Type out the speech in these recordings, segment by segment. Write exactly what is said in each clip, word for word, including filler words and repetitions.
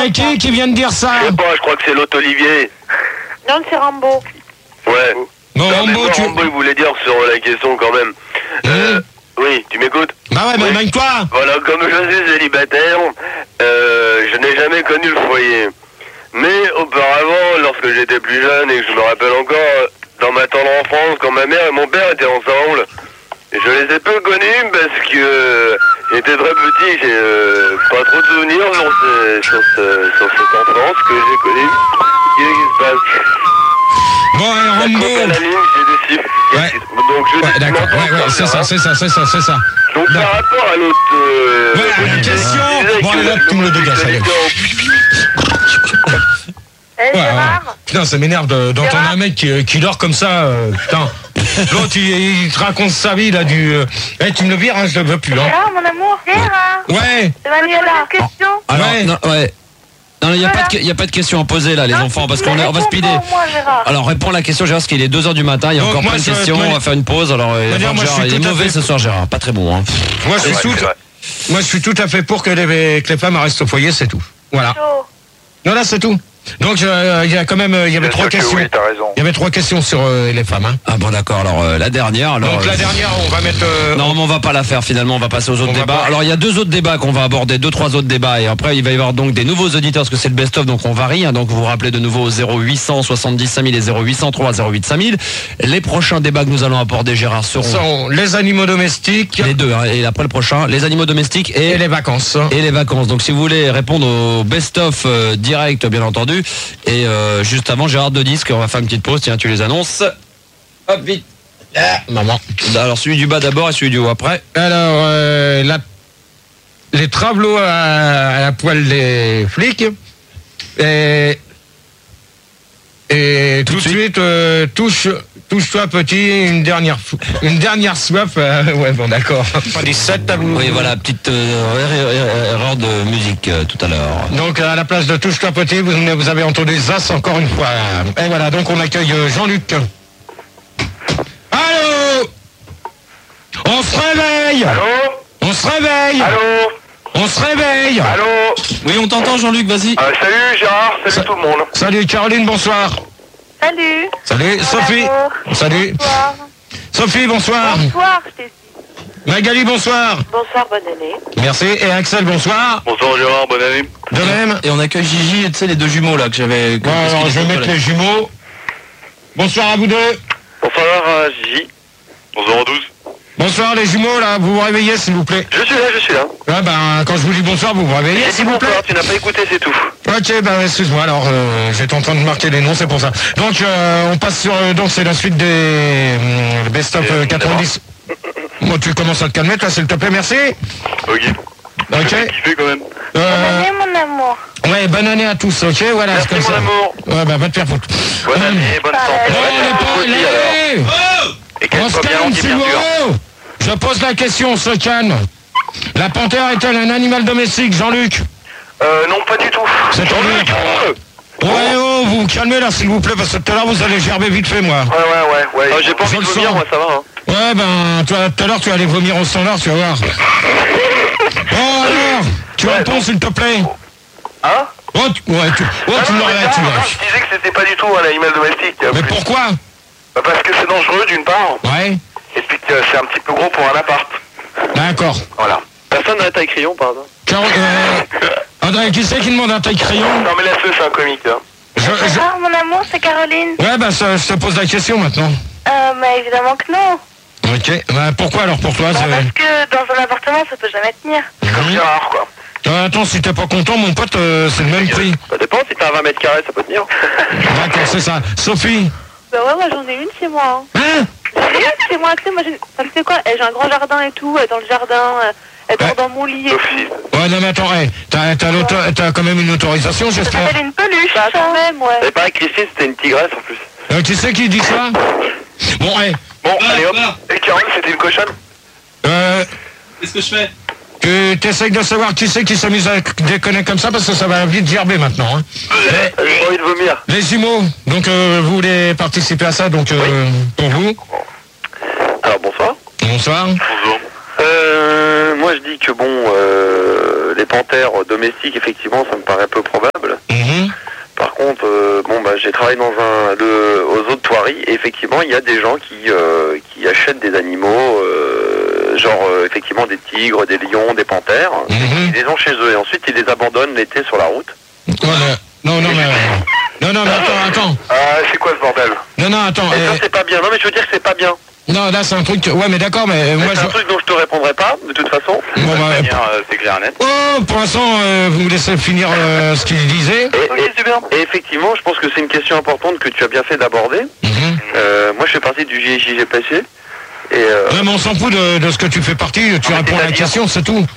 C'est qui qui vient de dire ça? Je sais pas, je crois que c'est l'autre Olivier. Non, c'est Rambo. Ouais. Bon, non, Rambo, moi, tu... Rambo, il voulait dire sur la question quand même. Euh, oui, tu m'écoutes? Bah ouais, mais oui. même toi. Voilà, comme je suis célibataire, euh, je n'ai jamais connu le foyer. Mais auparavant, lorsque j'étais plus jeune et que je me rappelle encore, dans ma tendre enfance, quand ma mère et mon père étaient ensemble, je les ai peu connus parce que euh, j'étais très petit, j'ai euh, pas trop de souvenirs sur, ce, sur, ce, sur cette enfance que j'ai connue. Qu'est-ce qui se passe? Bon, et Rambo. À la ligne, j'ai des chiffres. Ouais. Donc je Ouais, dis d'accord, ouais, ouais, c'est ça, c'est ça, c'est ça, c'est ça. Donc Non. par rapport à l'autre... Euh, Voilà, la Olivier, question. il disait Bon, que allez, hop, tu me le dégages, allez. Eh, Ouais, Gérard ouais. Putain, ça m'énerve de- d'entendre Gérard un mec qui, qui dort comme ça, euh, putain. L'autre, il, il te raconte sa vie, là, du... Euh... Eh, tu me le vires, hein, je le veux plus, hein. Gérard, mon amour. Gérard. Ouais. C'est Manuela. Une question. Alors, Ouais. non, ouais. Non, il n'y a, Voilà. pas de- y a pas de questions à poser là, les Non, enfants, parce mais qu'on est- on va réponds speeder. pour moi, Gérard. Alors, réponds à la question, Gérard, parce qu'il est deux heures du matin, il y a Donc, encore moi, plein de je- questions, moi- on va faire une pause. Alors, euh, dire, moi, je Gérard, suis il est tout à mauvais fait- ce soir, Gérard, pas très bon. Hein. Moi, je suis Ouais, tout... c'est vrai. Moi, je suis tout à fait pour que les, que les femmes restent au foyer, c'est tout. Voilà. Chaud. Non, là, c'est tout. Donc, euh, il y a quand même... euh, Il y avait Bien trois sûr que questions. oui, t'as raison. Il y avait trois questions sur euh, les femmes, hein. Ah bon, d'accord, alors euh, la dernière. Alors, Donc, la euh, dernière, on va mettre... euh, Non, mais on va pas la faire finalement, on va passer aux autres On va débats. pas. Alors il y a deux autres débats qu'on va aborder, deux, trois autres débats, et après il va y avoir donc des nouveaux auditeurs, parce que c'est le best-of, donc on varie, hein. Donc vous vous rappelez de nouveau au zéro huit cent soixante-dix cinq mille et zéro huit cent trois zéro huit cinq mille. Les prochains débats que nous allons aborder, Gérard, seront sont les animaux domestiques les deux, hein, et après le prochain, les animaux domestiques et, et les vacances. et les vacances. Donc si vous voulez répondre au best-of euh, direct, bien entendu, et euh, juste avant, Gérard de disque, on va faire une petite pause, tiens, tu les annonces. Hop, vite. Ah, maman. Alors celui du bas d'abord et celui du haut après. Alors, euh, la- les travelots à, à la poêle des flics. Et, et tout, de suite, euh, touche, touche-toi petit, une dernière, fou- une dernière soif. euh, ouais, bon, d'accord. Pas des sept tableaux. Oui, voilà, petite euh, erreur- erreur erreur de musique euh, tout à l'heure. Donc, à la place de touche-toi petit, vous, vous avez entendu Zas encore une fois. Et voilà, donc on accueille euh, Jean-Luc. Allô? On se réveille! Allô? On se réveille! Allô? On se réveille! Allô? Oui, on t'entend, Jean-Luc, vas-y. Euh, salut Gérard, salut Ça- tout le monde. Salut Caroline, bonsoir. Salut. Salut Sophie. amour. Salut. Bonsoir. Sophie, bonsoir. Bonsoir, je t'ai dit. Magali, bonsoir. Bonsoir, bonne année. Merci. Et Axel, bonsoir. Bonsoir Gérard, bonne année. De même. Et on accueille Gigi, tu sais, les deux jumeaux là que j'avais. Bon, alors, je vais mettre les jumeaux. Bonsoir à vous deux. Bonsoir euh, Gigi. Bonsoir à tous. Bonsoir les jumeaux, là, vous vous réveillez s'il vous plaît. Je suis là, je suis là. Ouais, ben, quand je vous dis bonsoir, vous vous réveillez J'ai dit s'il vous plaît. bonsoir, tu n'as pas écouté, c'est tout. Ok, ben excuse-moi, alors euh, j'étais en train de marquer les noms, c'est pour ça. Donc euh, on passe sur, euh, donc c'est la suite des euh, Best of euh, quatre-vingt-dix. Bon, tu commences à te calmer, toi, s'il te plaît, merci. Ok. Ok. Kiffé quand même. Bonne Euh, année, mon amour. ouais, bonne année à tous, ok, voilà, Merci c'est comme mon ça. amour. Ouais, bah va te faire foutre. Bonne Euh, année, bonne santé. Oh, Non, bonne on année est pas... aussi, alors. Allez, Et qu'elle on se soit bien calme, longue et s'il bien vous dure. plaît. Je pose la question, on se calme. La panthère est-elle un animal domestique, Jean-Luc? Euh, non, pas du tout. C'est ton Jean-Luc. nom. Ouais, oh, vous vous calmez là, s'il vous plaît, parce que tout à l'heure, vous allez gerber vite fait, moi. Ouais, ouais, ouais, ouais. Ah, j'ai pas Je envie de le vomir, sens. moi, ça va. Hein. Ouais, ben, toi, tout à l'heure, tu vas aller vomir au standard, tu vas voir. Oh, alors, tu Ouais, réponds, bon. s'il te plaît. Hein? Oh, tu, ouais, tu, oh, Ah tu non, l'aurais, mais tu non, vois. non, je disais que c'était pas du tout un animal domestique. euh, Mais plus. pourquoi? Bah, parce que c'est dangereux d'une part, Ouais, et puis que c'est un petit peu gros pour un appart. d'accord. Voilà. Personne n'a la taille crayon par hasard? Caro- euh, André, qui c'est qui demande un taille crayon? Non mais laisse-le, c'est un comique. Hein. Je, je- Ah, mon amour, c'est Caroline. Ouais, bah, ça, je te pose la question maintenant. Euh, mais évidemment que non. Ok, bah, pourquoi alors pour toi? Bah, c'est- parce que dans un appartement, ça peut jamais tenir. Comme Mhm. Gérard quoi. Euh, attends, si t'es pas content, mon pote, euh, c'est le même prix. Ça dépend, si t'as un vingt mètres carrés, ça peut tenir. D'accord, c'est ça. Sophie? Bah ouais, moi j'en ai une chez moi. Hein. Hein? J'en ai une chez moi, tu sais, moi j'ai... Enfin, tu sais quoi, eh, j'ai un grand jardin et tout, elle est dans le jardin, euh, elle dort Ouais. dans mon lit et tout. Sophie. Ouais, non, mais attends, hey, t'as, t'as, l'auto- t'as quand même une autorisation, Ça j'espère. s'appelle une peluche. Bah quand même, ouais. C'est pareil, Christine, c'était une tigresse en plus. Euh, qui c'est qui dit ça? Bon, hey, Bon, Ah, allez hop. ah. Et Carole, c'était une cochonne? euh, Qu'est-ce que je fais? tu t'essayes de savoir qui c'est qui s'amuse à déconner comme ça, parce que ça va vite gerber maintenant, hein. J'ai pas envie de vomir. Les jumeaux, donc euh, vous voulez participer à ça, donc euh, pour vous. Alors bonsoir. Bonsoir. Bonjour. Euh, moi je dis que bon, euh, les panthères domestiques, effectivement, ça me paraît peu probable. j'ai travaillé dans un le, aux eaux de Thoiry et effectivement il y a des gens qui euh, qui achètent des animaux euh, genre euh, effectivement des tigres, des lions, des panthères, Mhm. ils les ont chez eux et ensuite ils les abandonnent l'été sur la route. Ouais, mais- non, non, mais... Non, non, mais attends, attends. Ah c'est quoi ce bordel? Non, non, attends. Et ça euh, c'est pas bien. Non mais je veux dire que c'est pas bien. Non, là, c'est un truc... Ouais, mais d'accord, mais euh, Mais moi, c'est je... un truc dont je te répondrai pas de toute façon. Bon, bah, c'est clair et net. oh, pour l'instant, euh, vous me laissez finir euh, ce qu'il disait. Et, et- et effectivement, je pense que c'est une question importante que tu as bien fait d'aborder. Mhm. Euh, moi, je fais partie du J J G P C. Et euh, Ouais, mais on s'en fout de, de ce que tu fais partie, tu mais réponds à la c'est-à-dire question, c'est tout.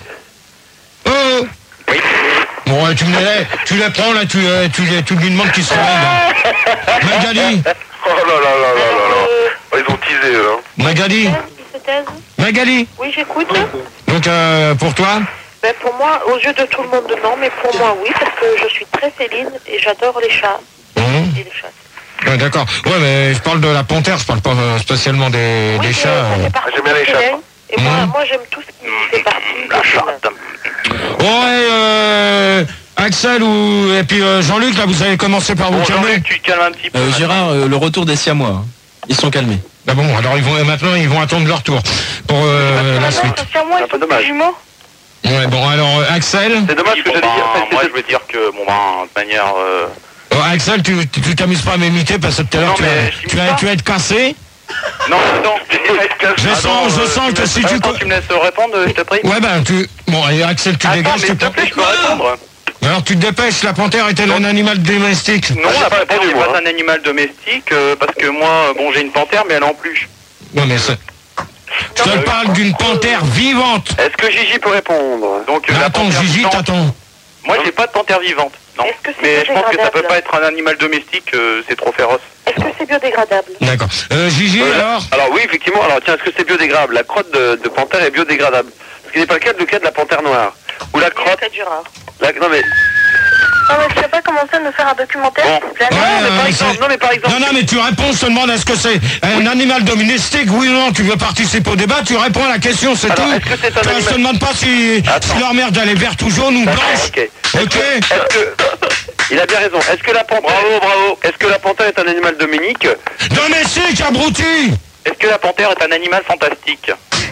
Oh oui. Bon, ouais, tu me les, tu les prends, là, tu, euh, tu, les- tu lui demandes qui se réveille. Magali, Oh là là là là là là. Oh, ils ont teasé eux. Hein. Magali, Ils se taisent. Magali. Oui, j'écoute. Donc, euh, pour toi, Ben, pour moi, aux yeux de tout le monde, non, mais pour moi, oui, parce que je suis très féline et j'adore les chats Mhm. et les chats. Ouais, d'accord. Ouais, mais je parle de la panthère, je parle pas euh, spécialement des, Oui, des mais chats. ça euh. fait partie J'aime bien de les mon chats, feeling. Et moi, Mhm. moi j'aime tout ce qui fait partie. La des chatte. Ouais, euh, Axel ou et puis euh, Jean-Luc, là, vous avez commencé par vous calmer. tu te calmes un petit peu. Euh, Gérard, euh, le retour des Siamois. hein. Ils sont calmés. Ah bon, alors ils vont maintenant ils vont attendre leur tour pour euh, la suite. Sur moi, C'est un ils peu sont dommage. des jumeaux. Ouais, bon, alors euh, Axel, C'est dommage que Bon, j'allais ben, dire. moi je veux dire que bon ben de manière euh, oh, Axel, tu tu tu t'amuses pas à m'imiter parce que tout à l'heure Non, tu, mais vas- je t'imite tu, vas- pas. tu vas être cassé. non attends Je Attends, sens, je euh, sens tu que me si laisses- tu attends, co- tu me laisses répondre je te prie. Ouais ben tu bon et Axel tu Attends dégages mais tu s'il te plaît je peux répondre. alors tu te dépêches, la panthère est-elle un animal domestique? Non Ah, j'ai la pas panthère répondu, n'est moi, pas hein. un animal domestique euh, parce que moi bon j'ai une panthère mais elle est en peluche. Non mais c'est je te parle d'une panthère vivante. Est-ce que Gigi peut répondre? Donc euh, Mais la attends, panthère Gigi, vivante- t'attends. Moi j'ai pas de panthère vivante. Non. Est-ce que c'est Mais je pense que ça peut biodégradable pas être un animal domestique, euh, c'est trop féroce. Est-ce que c'est biodégradable? D'accord. Euh, Gigi Euh, alors? Alors oui, effectivement. Alors tiens, est-ce que c'est biodégradable? La crotte de, de panthère est biodégradable. Ce qui n'est pas le cas de le cas de la panthère noire. Ou la crotte. C'est Gérard. La, non mais. Non, mais tu n'as pas commencé à nous faire un documentaire, Bon. s'il vous plaît? Non, Ouais, mais par ouais, exemple. c'est- Non mais par exemple. Non, non, mais tu réponds, je te demande est-ce que c'est un animal domestique, oui ou non, tu veux participer au débat, tu réponds à la question, c'est tout. Alors, est-ce que c'est un Tu- Je animal- te demande pas si, Attends. si leur merde elle est verte ou jaune ou D'accord, blanche. ok. Ok. Est-ce que. Il a bien raison. Est-ce que la panthère. Bravo, bravo. Est-ce que la panthère est un animal dominique? Domestique, abruti. Est-ce que la panthère est un animal fantastique?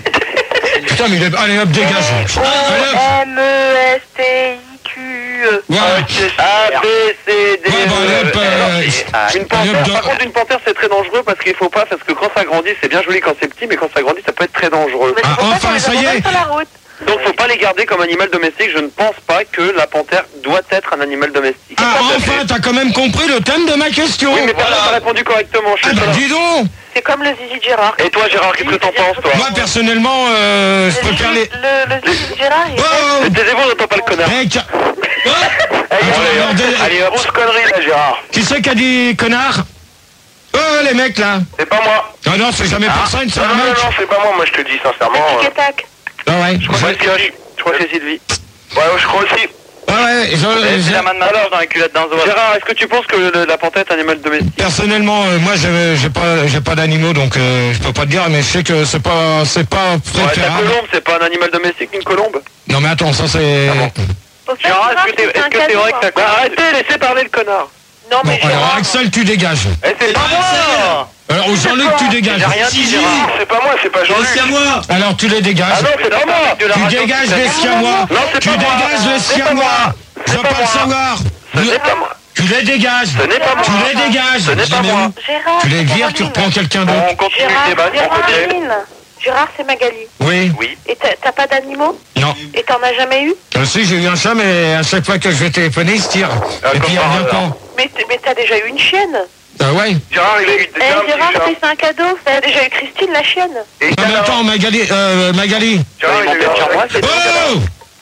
Putain, mais il est... allez hop, dégage. Allez hop. M E S T I Q E. Ouais. A, B, C, D, Ouais, bon, allez, hop, E, euh, F. Une allez, panthère, hop, par dans- contre une panthère c'est très dangereux parce qu'il faut pas, parce que quand ça grandit c'est bien joli quand c'est petit mais quand ça grandit ça peut être très dangereux. Mais c'est Ah, pour ça enfin, qu'on les ça y abandonne est. sur la route. Donc faut pas les garder comme animal domestique, je ne pense pas que la panthère doit être un animal domestique. Ah, enfin, t'as quand même compris le thème de ma question. Oui mais personne n'a répondu correctement, je Ah suis bah seul. dis donc. C'est comme le zizi de Gérard. Et toi Gérard, qu'est-ce que t'en penses toi? Moi, personnellement, euh, je Le préfère zizi- les... Le, le zizi de Gérard, il est... Oh. Taisez-vous, on n'entend pas le connard. Eh, ca- Allez, Attends, allez, regardez. allez, grosse connerie là Gérard. Qui c'est qui a dit connard? Oh, les mecs, là. C'est pas moi. Ah non, c'est jamais personne, c'est Non, un non, non, mec. non, c'est pas moi, moi je te dis sincèrement. Tic euh, et tac. Ah ouais. Je crois que c'est Sylvie. Je crois que c'est Sylvie. Ouais, je crois aussi. Ah ouais, je- C'est je- la main de ma dans la culotte d'un zoa. Gérard, est-ce que tu penses que le- la panthère est un animal domestique? personnellement, euh, moi, j'ai j'ai pas, j'ai pas d'animaux, donc euh, je peux pas te dire, mais je sais que c'est pas, c'est pas Ouais, ta préférable. colombe, c'est pas un animal domestique, une colombe? Non, mais attends, ça c'est. Ah bon. Au fait, Gérard, Gérard, est-ce que t'es c'est un est-ce que c'est cadeau, vrai que ta hein. Bah, arrêtez, laissez parler le connard. Non, Bon, mais alors Gérard... Axel, tu dégages. Eh, c'est pas moi! Alors ou Jean-Luc, tu dégages. J'ai rien dit, Gérard. C'est pas moi, c'est pas Jean-Luc. Siamois. Alors tu les dégages. Ah non, c'est pas moi! De la Tu radio dégages qui les s'appelle- siamois. Non, c'est Tu pas moi. dégages les C'est pas siamois. moi. Je veux C'est pas pas le moi. savoir. Ce n'est pas moi. Tu les dégages. Ce n'est pas moi. Tu les dégages. Ce n'est pas moi. Gérard, Tu les c'est vires, tu Caroline. reprends quelqu'un d'autre. On continue le Gérard, débat, on Gérard, continue. Caroline. Gérard, c'est Magali. Oui. Oui. Et t'as t'as pas d'animaux? Non. Et t'en as jamais eu? Euh, si, j'ai eu un chat, mais à chaque fois que je vais téléphoner, il se tire. Ah, Et puis il comme revient par quand? Mais t- mais t'as déjà eu une chienne? Ah ouais. Gérard, il a eu Eh, déjà un petit Gérard, chat. c'est c'est un cadeau. T'as déjà eu Christine, la chienne? Et Non mais attends, Magali, euh, Magali. Gérard, il a eu un chat. c'est Oh.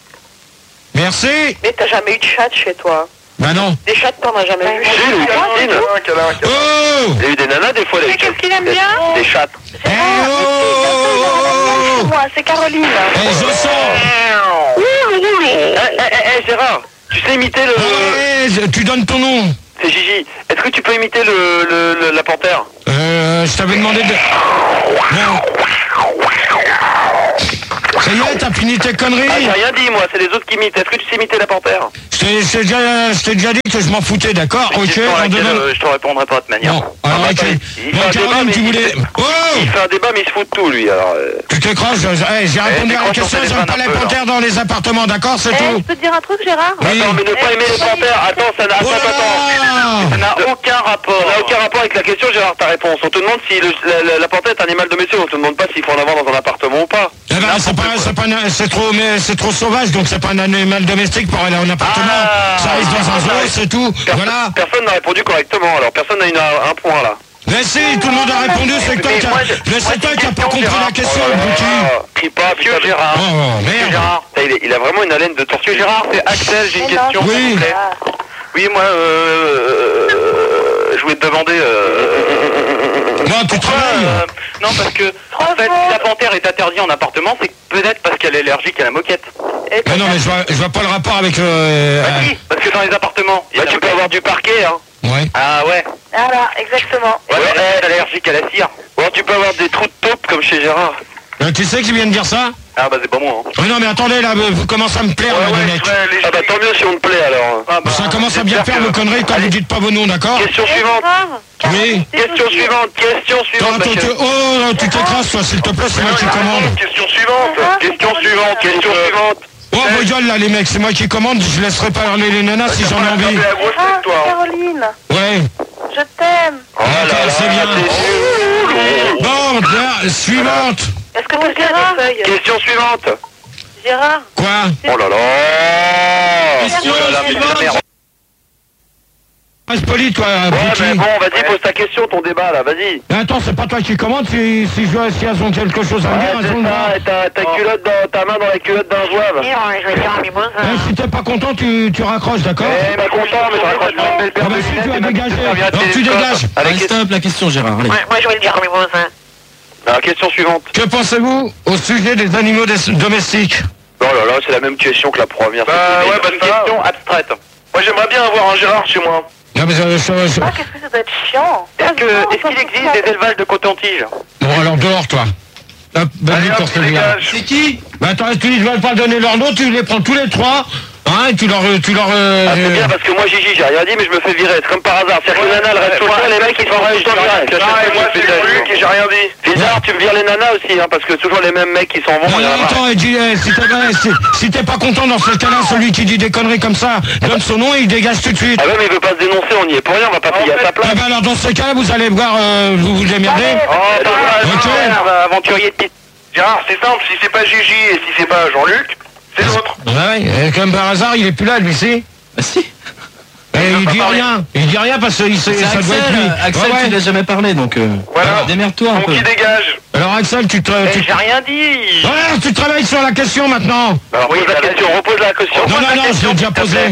Merci. Mais t'as jamais eu de chat chez toi? Bah non. Des chats, t'en as jamais eu? Si, il a eu Ah, Christine. Oh. Il y a eu des nanas des fois, Tu des sais qu'est-ce qu'il aime bien? Des chattes. Eh oh. Moi, c'est Caroline. Eh, je sens. Eh, eh, eh, eh, Gérard, tu sais imiter le... Ouais, je- tu donnes ton nom. C'est Gigi. Est-ce que tu peux imiter le, le, le- la panthère? Euh, je t'avais demandé de... Non. C'est Ça y est, t'as fini tes conneries. Ah, j'ai rien dit, moi, c'est les autres qui imitent. Est-ce que tu sais imiter la panthère? Je t'ai je t'ai déjà, je t'ai déjà dit que je m'en foutais, d'accord? Ok, Question à on laquelle, demande... euh, je te répondrai pas de toute manière. Bon, alors Ah, bah, ok. attends, il- il Bon, fait un débat, Jérôme, mais tu il- voulais... Oh Il fait un débat, mais il se fout de tout, lui, alors... euh, Tu t'écrases, je- eh, j'ai répondu tu à la crois question, qu'on j'aime pas téléphone les un peu, panthères dans les appartements, d'accord? C'est Eh, je tout. peux te dire un truc, Gérard? Oui. Attends, mais ne pas aimer les panthères, attends, ça n'a attends, attends. Ça n'a aucun rapport. Ça n'a aucun rapport avec la question, Gérard, ta réponse. On te demande si le- la, la- la panthère est un animal domestique, on te demande pas s'il faut en avoir dans un appartement ou pas. Eh ben, c'est pas, c'est pas, un- c'est trop, mais c'est trop sauvage, donc c'est pas un animal domestique pour aller en appartement. Ah. Ça reste dans un zoo, c'est tout. Personne- Voilà. Personne n'a répondu correctement, alors personne n'a une- un point là. Mais si, tout le monde a répondu, c'est que toi Mais qui moi, as- je- mais moi, c'est toi j'ai qui as une pas compris question, la question, Gérard. abruti. Oh, crie pas, Monsieur Gérard. Oh, oh, Monsieur merde. Gérard, il, est- il a vraiment une haleine de tortue. Monsieur Gérard, c'est Axel, j'ai une Mais non, question. Oui. s'il vous plaît. Ah. Oui, moi, euh, euh, je voulais te demander... Euh, Moi, tu pourquoi, travailles. euh, non, parce que, en fait, si la panthère est interdite en appartement, c'est peut-être parce qu'elle est allergique à la moquette. Et Mais non, mais je vois, je vois pas le rapport avec le... euh, Bah si, parce que dans les appartements, bah, tu peux avoir du parquet, hein. Ouais. Ah ouais. Voilà, exactement. Ouais, mais elle est allergique à la cire. Ou alors tu peux avoir des trous de taupe comme chez Gérard. Euh, tu sais qui vient de dire ça? Ah bah c'est pas moi. Hein. Oh non, mais attendez, là, vous commencez à me plaire, là, les mecs. Ah bah tant mieux si on te plaît alors. Ah, bah, Ça commence à bien j'espère faire que- vos conneries quand vous dites pas vos noms, d'accord? Question suivante. Oui. Question suivante. Question Attends, suivante. attends, monsieur. tu... Oh, non, tu t'écrases, toi, s'il te plaît, c'est moi qui commande. Question suivante. Question suivante. Question suivante. Oh, vos gueules, là, les mecs, c'est moi qui commande, je laisserai pas parler les nanas si j'en ai envie. Ah, Caroline, Ouais. je t'aime. Oh là D'accord, là, c'est bien. c'est nul. Bon, là, suivante. Est-ce que tu as des feuilles? Question suivante. Gérard, Quoi? Oh là là. Question Oh là là, mais suivante. ta mère. Reste poli, toi, Ouais, abruti. mais bon, vas-y, pose ta question, ton débat là, vas-y. Mais attends, c'est pas toi qui commande, si, si, je, si elles ont quelque chose à me Ouais, dire, elles ont c'est le droit. ça, et ta, ta culotte dans, ta main dans la culotte d'un zouave. Eh, si t'es pas content, tu, tu raccroches, d'accord? Eh, pas content, mais je raccroche pas une belle paire Ah bah de si, lunettes tu as et ma dégagé. petite serviette Alors, tu télescope. dégages. Allez, Allez, stop la question, Gérard. Allez. moi je voulais le dire mimosin. alors, question suivante. Que pensez-vous au sujet des animaux des- domestiques? Oh là là, c'est la même question que la première. Bah, C'est ouais, une bah, ça. question abstraite. Moi j'aimerais bien avoir un Gérard chez moi. Non, mais je- je- je- Ah, qu'est-ce que ça doit être chiant. Est-ce que, est-ce qu'il existe des élevages de coton-tige? Bon, alors dehors, toi. Hop, bonne Allez nuit hop, pour celui-là. dégage. C'est qui? Bah attends, tu ne veulent pas donner leur nom, tu les prends tous les trois, hein, et tu leur... Tu leur euh, Ah, c'est bien parce que moi, Gigi, j'ai rien dit, mais je me fais virer. C'est comme par hasard. C'est-à-dire que les nanas, elles restent tout le temps, les mecs, ils sont tout le temps virés. Ah, et moi c'est Jean-Luc et j'ai rien dit. Bizarre, tu me vires les nanas aussi, hein, parce que toujours les mêmes mecs qui s'en vont. Non, il y en a non, marre. attends, et dis, eh, si t'es eh, si, si t'es pas content dans ce cas-là, celui qui dit des conneries comme ça, donne son nom et il dégage tout de suite. Ah ouais, mais il veut pas se dénoncer, on y est pour rien, on va pas payer à sa place. Ah bah alors dans ce cas-là, vous allez voir, euh, vous vous démerdez. Oh, bah, Ok. merde, aventurier de piste. Gérard, c'est simple, si c'est pas Gigi et si c'est pas Jean-Luc, c'est l'autre. Ouais, et comme par hasard, il est plus là, lui, si. Bah si. Et il dit rien, il dit rien parce que il sait- C'est ça doit être Axel, lui. euh, Axel, Ouais, ouais. tu l'as jamais parlé, donc euh, Voilà. démerde-toi un Donc peu. qui dégage. Alors Axel, tu te... Eh, Tu... j'ai rien dit. Ouais, tu travailles sur la question maintenant. Alors, pose la question, repose la question. Non, non, non, je l'ai déjà posé.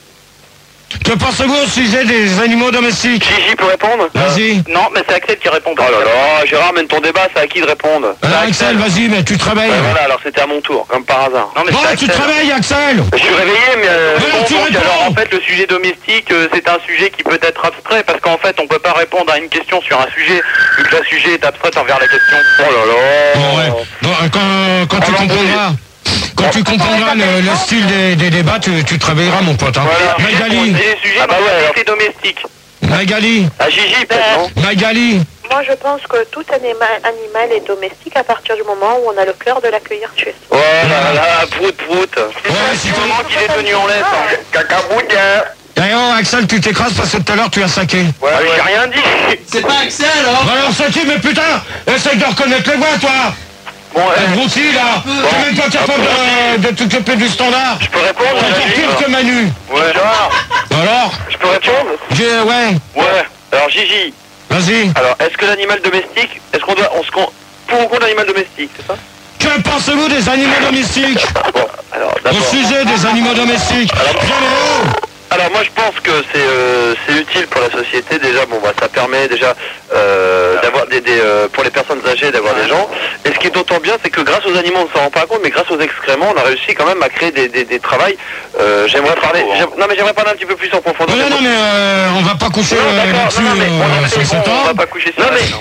Que pensez-vous au sujet des animaux domestiques? Gigi peut répondre? Vas-y. Non, mais c'est Axel qui répond. Oh là là, Gérard, mène ton débat, c'est à qui de répondre? Alors Axel, vas-y, mais tu travailles. Ouais, voilà, alors c'était à mon tour, comme par hasard. Non, mais Bon, c'est tu Axel. travailles, Axel. Je suis réveillé, mais euh, Mais bon, tu donc, réponds. alors en fait le sujet domestique euh, c'est un sujet qui peut être abstrait parce qu'en fait on peut pas répondre à une question sur un sujet vu que le sujet est abstrait envers la question. Oh là là. Bon, ouais. Bon, euh, quand, quand tu Alors, comprendras, quand tu comprendras le, le style des, des débats, tu, tu travailleras, mon pote. Hein. Voilà. Magali, C'est des sujets ah bah ouais, alors... domestique. Magali, Ah Gigi peut-être non? Magali. Moi, je pense que tout animal, animal est domestique à partir du moment où on a le cœur de l'accueillir chez soi. Oh là là, prout prout. Ouais, si C'est tu... comment qu'il est tenu en laisse. Hein. Cacaboudien. Eh oh, Axel, tu t'écrases parce que tout à l'heure, tu as saqué. Ouais, ah, j'ai rien dit. C'est pas Axel, alors. Bon, alors, saqué, mais putain, essaye de reconnaître les voix, toi. Bon, Eh, euh, Brouti, là, t'es même pas capable de, de t'occuper du standard. je peux répondre? T'es encore Gigi pire que Manu. Ouais. Gérard, Alors, je peux répondre? j'ai... Ouais, Ouais. Alors Gigi, vas-y. alors est-ce que l'animal domestique, est-ce qu'on doit, on se con... pour ou contre l'animal domestique, c'est ça? Que pensez-vous des animaux domestiques? Bon, alors Au d'abord. sujet des animaux domestiques. Bien les hauts. Alors moi je pense que c'est euh, c'est utile pour la société déjà. Bon bah ça permet déjà euh, d'avoir des, des euh, pour les personnes âgées d'avoir des gens. Et ce qui est d'autant bien c'est que grâce aux animaux on ne s'en rend pas compte, mais grâce aux excréments on a réussi quand même à créer des des, des travails. Euh, j'aimerais parler. j'aime- Non mais j'aimerais parler un petit peu plus en profondeur. Non, non, non, mais euh, on va pas coucher Non, euh, d'accord, là-dessus non, non, mais on euh, a fait, sur bon, cet on temps. va pas coucher sur Non, la mais- tête, hein.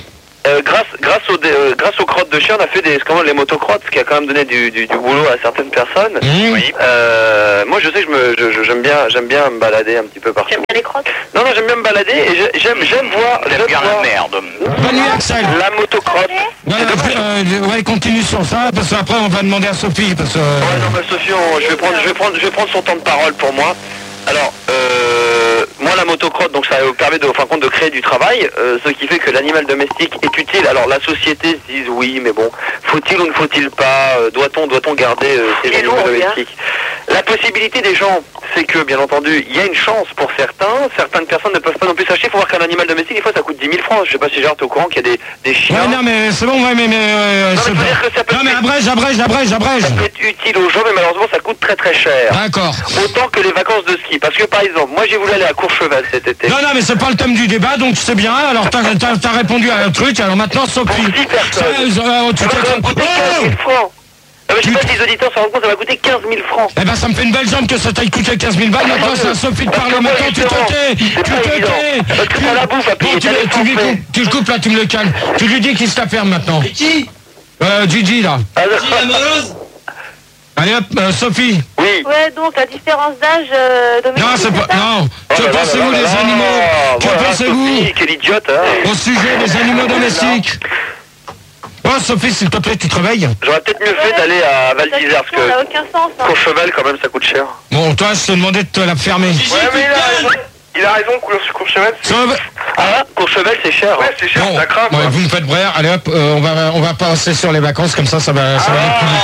euh, grâce, grâce, au, euh, grâce aux crottes de chien, on a fait des, comment, les motocrottes, ce qui a quand même donné du, du, du boulot à certaines personnes. Mmh. Oui. Euh, moi, je sais que je me, je, je, j'aime bien, j'aime bien me balader un petit peu partout. J'aime bien les crottes. Non, non, j'aime bien me balader et je- j'aime, j'aime voir, j'aime bien voir la merde. Bonne nuit, Axel. la motocrotte. Non, non, euh, ouais, continue sur ça, parce qu'après on va demander à Sophie, parce que... Ouais, non, bah, Sophie, on- je vais prendre, je vais prendre, je vais prendre son temps de parole pour moi. Alors, euh, moi, la motocrotte, donc ça permet de, au fin de compte, de créer du travail, euh, ce qui fait que l'animal domestique est utile. Alors, la société se dit oui, mais bon, faut-il ou ne faut-il pas, euh, doit-on, doit-on garder euh, ces Il est animaux lourd, domestiques? La possibilité des gens, c'est que, bien entendu, il y a une chance pour certains. Certaines personnes ne peuvent pas non plus s'acheter. Il faut voir qu'un animal domestique, des fois, ça coûte dix mille francs. Je sais pas si Gérard, t'es au courant qu'il y a des, des chiens. Ouais, non, mais c'est bon, ouais, mais... mais euh, Non, c'est mais je veux dire que ça peut pas- non, mais être- abrège, abrège, abrège, abrège. Ça peut être utile aux gens, mais malheureusement, ça coûte très très cher. D'accord. Autant que les vacances de ski. Parce que par exemple, moi j'ai voulu aller à Courchevel cet été. Non, non, mais c'est pas le thème du débat, donc c'est bien. Alors, t'as t'as- t'as répondu à un truc, alors maintenant, Sophie... Pour six personnes. Ça, euh, tu Ça t'es- va quand même coûter quinze mille Oh francs. Non, mais je sais pas si les auditeurs se rendent compte, ça va coûter quinze mille francs. Eh ben, ça me fait une belle jambe que ça t'aille coûté quinze mille balles. Maintenant, c'est à Sophie de Parce que parler. moi, Maintenant, tu te justement, tais. Tu c'est te pas évident. tais. Parce que Tu- t'as la bouffe à payer, Bon, tu, t'as les tu lui Français. coupes, tu le coupes, là, tu me le calmes. Tu lui dis qu'il se la ferme maintenant. Et qui Euh, Gigi, là. Ah, Qui, la molosse Allez hop, euh, Sophie. oui. Ouais, donc la différence d'âge euh, domestique. Non, c'est pas... ça Non. Oh Que là là pensez-vous là des là animaux là. Que Voilà, pensez-vous Sophie, quelle idiote, hein. au sujet des animaux domestiques? Oh, Sophie, s'il te plaît, tu te réveilles. J'aurais peut-être mieux fait Ouais. d'aller à Val Ta d'Isère, parce question n'a que aucun sens. Hein. Courchevel, quand même, ça coûte cher. Bon, toi, je te demandais de te la fermer. Gigi, Ouais, mais il a putain raison. Il a raison, couleur sur Courchevel. Ça va- Ah, Courchevel, c'est cher. Ouais, hein. c'est cher, Bon, ça craint, ouais, quoi. vous me faites brère. Allez hop, euh, on va on va passer sur les vacances, comme ça, ça va, ça va aller plus vite.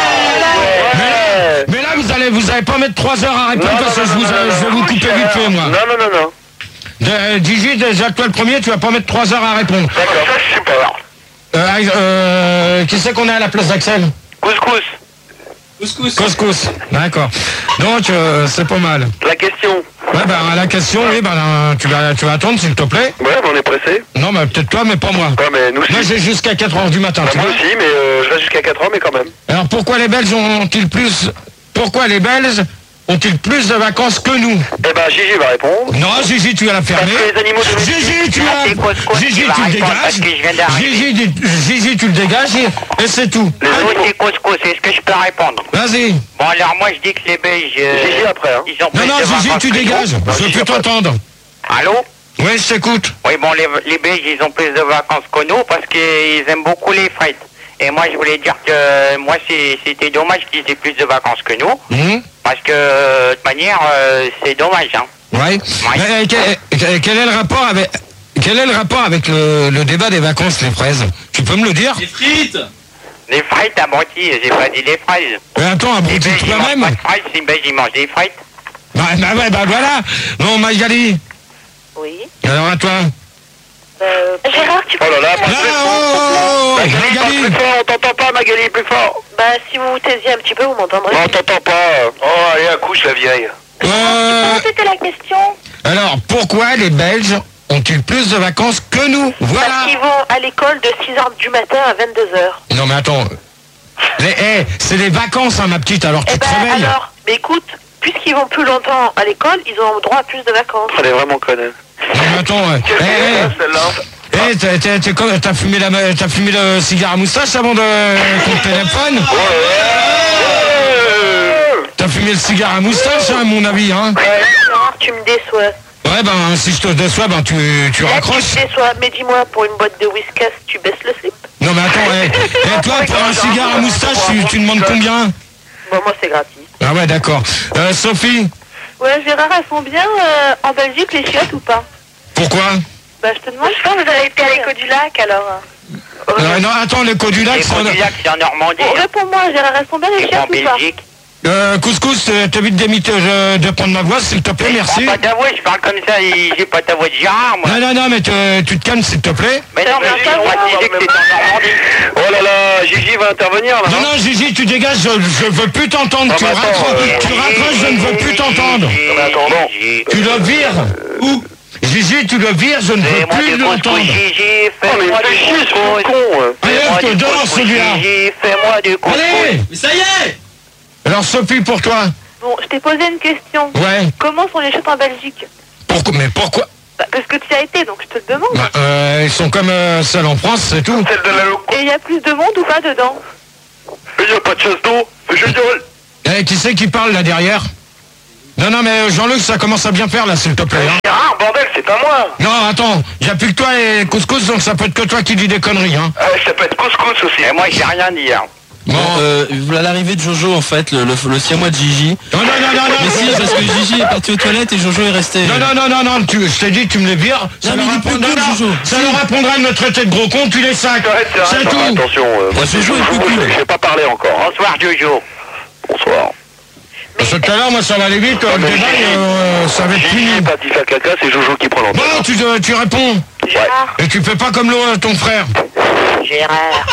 Ouais. Mais là, vous allez, vous allez pas mettre trois heures à répondre parce que je, vous, euh, je vais vous couper vite fait, moi. Non, non, non, non. De- Gigi, déjà toi le premier, tu vas pas mettre trois heures à répondre. D'accord, ça, je sais pas. Euh, euh, qui c'est qu'on a à la place d'Axel? Couscous. Couscous. Couscous. D'accord. Donc, euh, c'est pas mal. La question. Ouais, ben, à la question, oui, ben, euh, tu vas, tu vas attendre, s'il te plaît. Ouais, mais on est pressé. Non, mais peut-être toi, mais pas moi. Ouais, mais nous aussi. Moi, j'ai jusqu'à quatre heures du matin, tu Moi vois. aussi, mais euh, je reste jusqu'à quatre heures, mais quand même. Alors, pourquoi les Belges ont-ils plus, pourquoi les Belges ont-ils plus de vacances que nous? Eh ben, Gigi va répondre. Non, Gigi, tu vas la fermer. Parce que les animaux domestiques- Gigi, tu Ah, c'est quoi, as... quoi, Gigi, tu vas tu le répondre parce dégages. que je viens d'arriver. Gigi, dis- Gigi, tu le dégages et, et c'est tout. Les animaux... C'est couscous, est-ce que je peux répondre? Vas-y. Bon, alors moi je dis que les Belges, euh, Gigi après, hein. ils ont Non, plus non, de Gigi, vacances tu que nous. dégages. Je veux plus t'entendre. Allô? Oui, je t'écoute. Oui, bon, les, les Belges, ils ont plus de vacances que nous parce qu'ils aiment beaucoup les frites. Et moi, je voulais dire que moi, c'est- c'était dommage qu'ils aient plus de vacances que nous. Hum, Parce que, euh, de toute manière, euh, c'est dommage, hein. Ouais. Mais, quel, quel- quel est le rapport avec... Quel est le rapport avec le, le débat des vacances, les fraises? Tu peux me le dire? Les frites. Les frites, abruti, j'ai pas dit les fraises. Mais attends, Les abruti Belges, ils mangent toi-même. pas de frites, les Belges, ils mangent des frites. Bah, bah ouais, bah voilà. Bon, Magali, Oui. alors à toi. Euh, Gérard, tu peux... Oh là là, Là, oh, oh, oh, Magali, parle Magali. plus fort, on t'entend pas, Magali, plus fort. Bah, si vous vous taisiez un petit peu, vous m'entendrez. Non, on t'entend pas. Oh, allez, accouche, la vieille. Euh, Comment c'était la question? alors, pourquoi les Belges ont-ils plus de vacances que nous? Voilà. Parce qu'ils vont à l'école de six heures du matin à vingt-deux heures. Non, mais attends. Les, eh, c'est les vacances, hein, ma petite, alors tu Eh te ben réveilles. alors, mais écoute, puisqu'ils vont plus longtemps à l'école, ils ont droit à plus de vacances. Elle est vraiment conne. Non, mais attends. ouais. Eh, eh, Celle-là. eh, t'as- t'as- t'as quoi, t'as fumé, la, t'as fumé le cigare à moustache avant de ton téléphone? T'as fumé le cigare à moustache, hein, à mon avis, hein? Gérard, tu me déçois. Ouais, ben, si je te déçois, ben, tu, tu Là, tu raccroches. me déçois. Mais dis-moi, pour une boîte de whiskas, tu baisses le slip? Non, mais attends, eh, eh, toi, pour un cigare à moustache, tu, tu demandes combien? Bon, moi, c'est gratis. Ah ouais, d'accord. Euh, Sophie, Ouais, Gérard, elles sont bien euh, en Belgique, les chiottes ou pas? pourquoi? Bah, je te demande. Je pense que vous avez été à l'écho du lac, alors. Euh, non, attends, le Côte du Lac, Les c'est en- Codillac, c'est en Normandie. Bon, réponds-moi, Gérard, elles sont bien les Et en chiottes ou pas? Belgique. Euh, Couscous, euh, t'évites d'émiter, euh, de prendre ma voix, s'il te plaît, Je merci. prends pas ta voix, je parle comme ça, et j'ai pas ta voix de Gérard, moi. Non, non, non, mais te- tu te calmes, s'il te plaît. Mais non, mais Ça j'ai vient pas, précisé que t'es en Normandie. Oh là là, Gigi va intervenir là. Non, non, Gigi, tu dégages, je, je veux plus t'entendre. Ah, Tu mais attends, raccroches, euh, tu raccroches, je ne veux plus t'entendre. Non, mais attends, Tu le vires. Où? Gigi, tu le vires, je ne veux Fais-moi plus du l'entendre. couscous, Gigi, Oh, mais fais-moi il fait du chier ce couscous. con. hein. Allez, Fais-moi hop, du dehors, couscous, celui-là. Gigi, fais-moi du couscous. Allez. Mais ça y est. Alors, Sophie, pour toi. Bon, je t'ai posé une question. Ouais. Comment sont les chiottes en Belgique? Pourquoi? Mais pourquoi? Bah, parce que tu y as été, donc je te cette demande. Bah, euh, ils sont comme euh, celles en France, c'est tout. Celle de la loco. Et il y a plus de monde ou pas dedans? Il n'y a pas de chasse d'eau. Je gueule. Eh, qui c'est qui parle là derrière? Non, non, mais Jean-Luc, ça commence à bien faire là, s'il te plaît. Hein. Gérard, bordel, c'est pas moi. Non, attends, y a plus que toi et Couscous, donc ça peut être que toi qui dis des conneries, hein. Ah, ça peut être couscous aussi. Et moi, j'ai rien dit. Hein. Bon, Euh, voilà l'arrivée de Jojo en fait, le, le, le siamois de Gigi. non, non, non, non, non. Mais si, parce que Gigi est parti aux toilettes et Jojo est resté. Non, non, non, non, non, tu, je t'ai dit, tu me les vires. Ça Non, mais leur il est plus apprendra, cool, Jojo. ça leur apprendra de me traiter de gros con, tu les sacs. Arrête, arrête, C'est arrête. tout. Attention, euh, moi, Jojo c'est est Jojo, plus cool. je vais pas parler encore. Hein. Bonsoir, Jojo. Bonsoir. Parce que tout à l'heure, moi, ça va aller vite, euh, le débat, euh, ça va être Gigi fini. est parti faire caca, c'est Jojo qui prend l'antenne. Bon, tu, euh, tu réponds. Gérard. Et tu fais pas comme l'autre, ton frère. Gérard.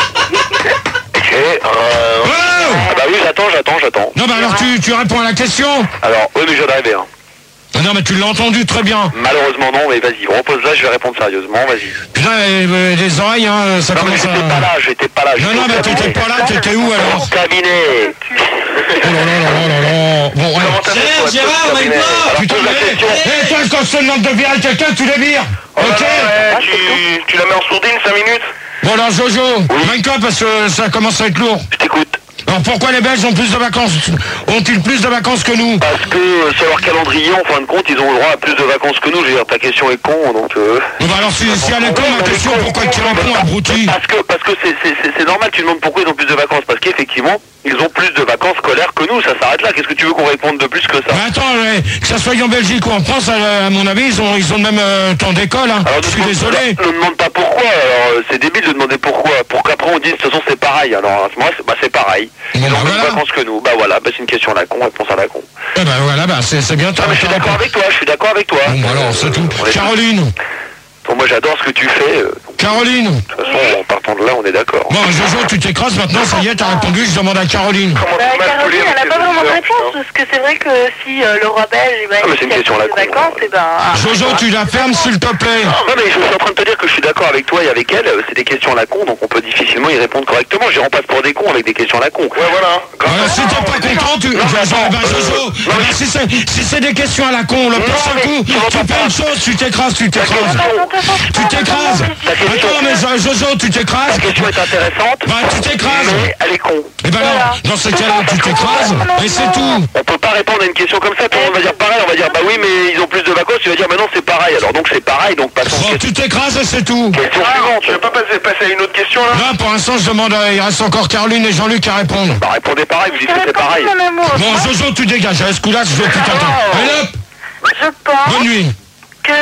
Et, euh... Oh Ah bah oui, j'attends, j'attends, j'attends. Non, bah alors tu, tu réponds à la question. Alors, oui, mais je viens d'arriver. Hein. Ah non, mais tu l'as entendu très bien. Malheureusement non, mais vas-y, repose là, je vais répondre sérieusement, vas-y. Putain, et, euh, les oreilles, hein, ça Non mais commence j'étais à... pas là, j'étais pas là. Non, j'étais non, au mais cabinet. t'étais pas là, t'étais où alors? Au cabinet. Oh là là là là là là. Bon, ouais. Comment t'as fait pour être Gérard, au cabinet? Gérard, Alors, Putain, pose la mais... question. Eh, toi, quand je te demande de virer quelqu'un, tu les vires. Oh là Ok. là, ouais, tu, tu la mets en sourdine cinq minutes? Bon, alors, Jojo, vainque-toi parce que ça commence à être lourd. Je t'écoute. Alors, pourquoi les Belges ont plus de vacances? Ont-ils plus de vacances que nous? Parce que euh, sur leur calendrier, en fin de compte, ils ont le droit à plus de vacances que nous. Je veux dire, ta question est con, donc... Euh... Bon, bah alors, si, si elle est con, ma question, pourquoi tu réponds, abruti? Parce que parce que c'est c'est- c'est- c'est normal, tu demandes pourquoi ils ont plus de vacances. Parce qu'effectivement, ils ont plus de vacances scolaires que nous. Ça s'arrête là. Qu'est-ce que tu veux qu'on réponde de plus que ça? Mais attends, euh, que ça soit en Belgique ou en France, à, à mon avis, ils ont, ils ont le même euh, temps d'école, hein. Alors, Je ne suis demande- désolé. Ne demande pas pourquoi. Alors, euh, c'est débile de demander pourquoi. Pour qu'après on dise, de toute façon, c'est pareil. Alors, à ce moment-là, c'est- bah, c'est pareil. Ils Bon, ont bah, plus de voilà. vacances que nous. Bah voilà, bah, c'est une question à la con, réponse à la con. Eh ben voilà, bah c'est c'est bien. Ah, mais je suis d'accord avec toi, je suis d'accord avec toi. Bon, bah alors, c'est tout. On est- Caroline, Bon, moi, j'adore ce que tu fais. euh, Caroline. De toute façon, en partant de là, on est d'accord. Bon, Jojo, tu t'écrases maintenant, ça y est, t'as répondu, je demande à Caroline. Comment Bah, tu m'as Caroline, coulé elle n'a avec pas les vraiment de auditeurs, réponse, putain. parce que c'est vrai que si euh, le roi belge, eh ben, Ah, mais c'est une il question à a la plus con, de vacances, ouais. et ben... Jojo, tu la fermes, s'il te plaît. Non mais je suis en train de te dire que je suis d'accord avec toi et avec elle, euh, c'est des questions à la con, donc on peut difficilement y répondre correctement. J'y remplace pour des cons avec des questions à la con. Ouais, voilà. Alors, si t'es pas content, tu... Non, mais Jojo, attends, bah, Jojo, euh, eh ben, si c'est si c'est des questions à la con, le Non, prochain mais coup, tu tu m'entends fais pas. une chose, tu t'écrases, tu t'écrases. Tu t'écrases. Ta question, Attends, mais Jo- Jojo, tu t'écrases. ta question est intéressante, Bah, tu t'écrases. mais elle est con. Et ben alors, dans ce cas-là, tu t'écrases, et c'est tout. On peut pas répondre à une question comme ça, tout le monde va dire pareil, on va dire bah oui mais ils ont plus de vacances, tu vas dire bah non c'est pareil, alors donc c'est pareil, donc passons Bon, à tu t'écrases et c'est tout. question Ah, suivante. tu veux pas passer, passer à une autre question là? Là, pour l'instant, je demande, à- il reste encore Caroline et Jean-Luc à répondre. Bah répondez pareil, vous dites que c'est pareil. Mon amour, Bon, Jojo, tu dégages, à ce coup-là, je veux plus t'entendre. Allez hop, je pense bonne nuit. que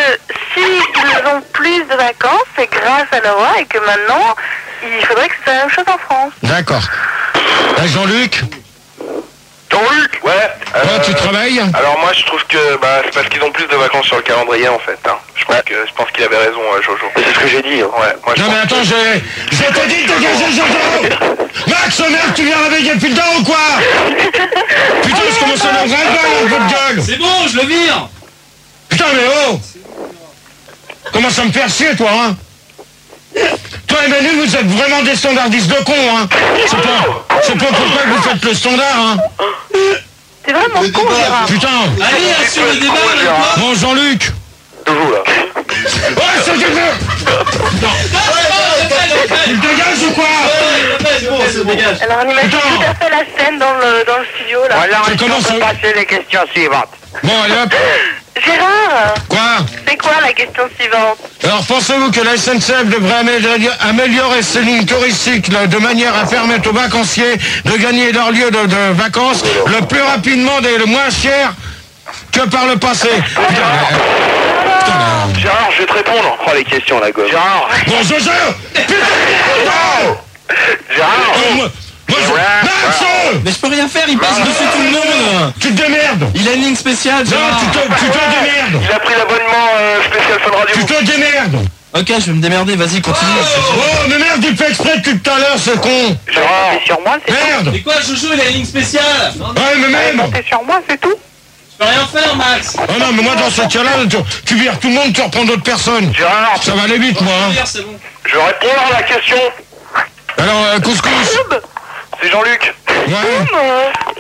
s'ils ont plus de vacances, c'est grâce à la loi et que maintenant, il faudrait que ce soit la même chose en France. D'accord. Et Jean-Luc, Jean-Luc. Ouais. euh, toi, tu travailles? Alors moi je trouve que bah, c'est parce qu'ils ont plus de vacances sur le calendrier en fait. Hein. Je pense que je pense qu'il avait raison euh, Jojo. C'est ce que j'ai dit. Hein. Ouais, moi je Non pense mais attends, j'ai... Je t'ai dit de dégager, Jojo. Max, merde, tu viens réveiller depuis le temps ou quoi? Putain, je commence à me ras-le-bol, un peu de gueule. C'est bon, je le vire. Putain, mais oh! Commence à me faire chier, toi, hein? Toi et Manu, vous êtes vraiment des standardistes de cons, hein? C'est pas, c'est pas pourquoi vous faites le standard, hein? C'est vraiment con, Gérard. Putain! Allez, assure le débat, con, là, Gérard. toi. Bon, Jean-Luc! Jojo là. Ouais, c'est du Il dégage ou quoi? C'est bon, c'est bon. Dégage. Alors on imagine Putain. tout à fait la scène dans le, dans le studio, là. Voilà, Tu on commences peut à- passer les questions suivantes. Bon, allez hop! Gérard, Quoi? c'est quoi la question suivante? Alors, pensez-vous que la S N C F devrait améliorer- améliorer ses lignes touristiques là, de manière à permettre aux vacanciers de gagner leur lieu de, de vacances le plus rapidement et le moins cher que par le passé? Putain, euh, putain, là. Gérard, je vais te répondre. Oh les questions la gosse. Gérard. Bon, Jojo! Putain, merde! Gérard. Oh, moi, moi, je... Max! Mais je peux rien faire, il passe dessus tout le monde. Tu te démerdes! Il a une ligne spéciale, Non, Gérard. tu te, tu te démerdes! Il a pris l'abonnement euh, spécial Fun Radio. Tu te démerdes! Ok, je vais me démerder, vas-y, continue. Oh, mais merde, il fait exprès depuis tout à l'heure, ce con! Gérard. C'est sur moi, c'est Merde! Mais quoi, Jojo, il a une ligne spéciale. Non, non, Ouais, mais même! c'est sur moi, c'est tout. je peux rien faire, Max. Oh non, mais moi, dans ce cas-là, tu, tu vires tout le monde, tu reprends d'autres personnes. Gérard. Ça va aller vite, moi, hein. Vire, c'est bon. Je vais répondre à la question. Alors, euh, couscous. C'est Jean-Luc. Ouais. Euh,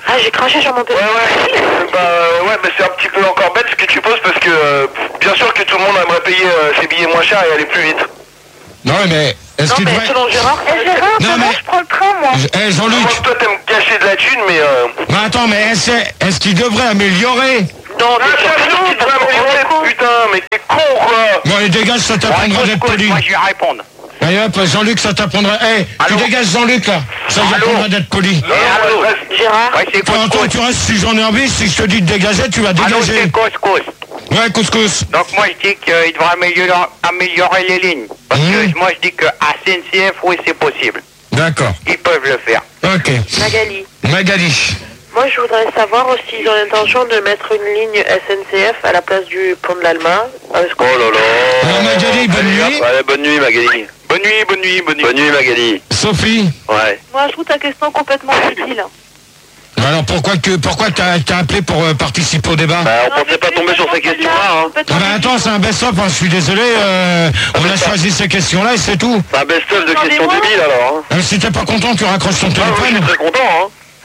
Ah, j'ai craché sur mon Ouais, ouais. Bah, euh, ouais, mais c'est un petit peu encore bête ce que tu poses parce que, euh, bien sûr que tout le monde aimerait payer euh, ses billets moins chers et aller plus vite. Non, mais est-ce Non, qu'il mais devrait... selon Gérard, eh, Gérard, Non, demain, mais- je prends le train, moi. Eh, Moi, Jean-Luc, toi, t'aimes gâcher de la thune, mais euh... mais attends, mais est-ce est-ce qu'il devrait améliorer? Non, Ah, Jean-Luc, tu devrais améliorer, putain, mais t'es con, quoi. Bon, allez, dégage, ça t'apprendra d'être poli. Moi, je vais répondre. Allez hop, Jean-Luc, ça t'apprendra... Eh, tu Allô dégages Jean-Luc, là. Ça Allô t'apprendra d'être poli. Non, non, ouais, reste. Gérard, Ouais, c'est Toi, toi, couscous. tu restes si j'en ai envie, si je te dis de dégager, tu vas Allô, dégager. c'est couscous. Ouais, couscous. Donc moi je dis qu'il devrait améliorer, améliorer les lignes. Parce Mmh. que moi je dis qu'à S N C F, oui c'est possible. D'accord. Ils peuvent le faire. Ok. Magali. Magali. Moi, je voudrais savoir aussi s'ils ont l'intention de mettre une ligne S N C F à la place du pont de l'Alma. Parce que- Oh là là. Alors, Magali, bonne nuit. Ouais, bonne nuit, Magali. Bonne nuit, bonne nuit, bonne nuit. Bonne nuit, Magali. Sophie. Ouais. Moi, je trouve ta question complètement futile. Alors, pourquoi que pourquoi t'as t'as appelé pour euh, participer au débat? Bah, on pensait pas tomber sur ces questions-là, hein. Ah bah attends, c'est un best-of, hein, je suis désolé, euh, on a choisi ces questions-là et c'est tout. C'est un best-of de questions Attendez-moi. débiles, alors, hein. Euh, si t'es pas content, tu raccroches ton Ah, oui, je suis téléphone. très content, hein.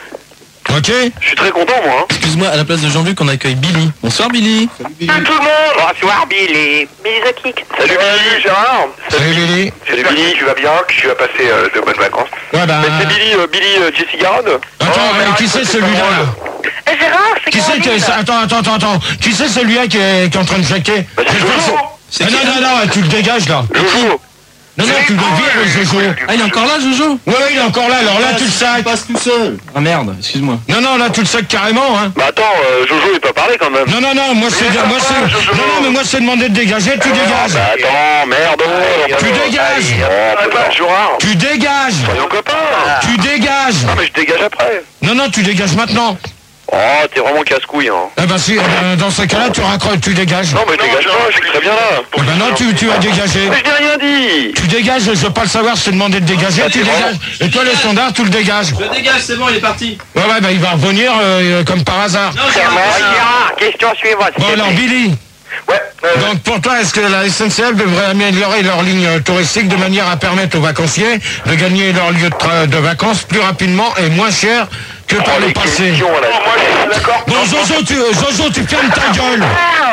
Ok? Je suis très content, moi, hein. Excuse-moi, à la place de Jean-Luc, on accueille Billy. Bonsoir Billy. Salut tout le monde. Bonsoir Billy. Billy the Kick. Salut Billy, Gérard. Salut Lily. Salut Billy, tu vas bien, que tu vas passer euh, de bonnes vacances. Ouais bah... Mais c'est Billy, euh, Billy euh, Jesse Garrod. Attends, Oh, mais euh, qui arrête, c'est c'est celui-là pas là? drôle. Eh, Gérard, c'est Qui c'est qui Caroline. est... Attends, attends, attends, attends. Qui c'est celui-là qui est, qui est en train de jaquer? Bah, c'est Jojo. Ah, non, non, non, tu le dégages là. Jojo. Non, non, tu le vires, Jojo. Ah, il est encore là, Jojo? Ouais, ouais, il est encore là, alors là, tu le sacs. passe tout seul. Ah merde, excuse-moi. Non, non, là, tu le sacs carrément, hein. Bah attends, euh, Jojo il peut parler quand même. Non, non, non, moi c'est... Mais Moi, ça c'est... va, Jojo. Non, non, mais moi c'est demandé de dégager, tu dégages. Bah attends, merde. Tu dégages. Oh, pas Gérard. Tu dégages. Soyons copains. Tu dégages. Non mais je dégage après. Non, non, tu dégages maintenant. Oh, t'es vraiment casse-couille, hein. Eh ben si, eh ben, dans ce cas-là, tu raccroches, tu dégages. Non mais je dégage pas, je suis très bien là. Eh ben non, tu, tu vas dégager. Mais je n'ai rien dit. Tu dégages, je veux pas le savoir, je t'ai demandé de dégager, tu dégages. Et toi, le standard, tu le dégages. Je dégage, c'est bon, il est parti. Ouais, ouais, bah il va revenir euh, comme par hasard. Non, Ouais, c'est Gérard, question suivante. Bon, alors, Billy, Ouais. euh, donc pour toi, est-ce que la S N C F devrait améliorer leur ligne euh, touristique de manière à permettre aux vacanciers de gagner leur lieu de, tra- de vacances plus rapidement et moins cher que par oh, le les passé? questions, là. Moi je suis d'accord. Bon, Jojo, tu, euh, Jojo, tu fermes ta gueule.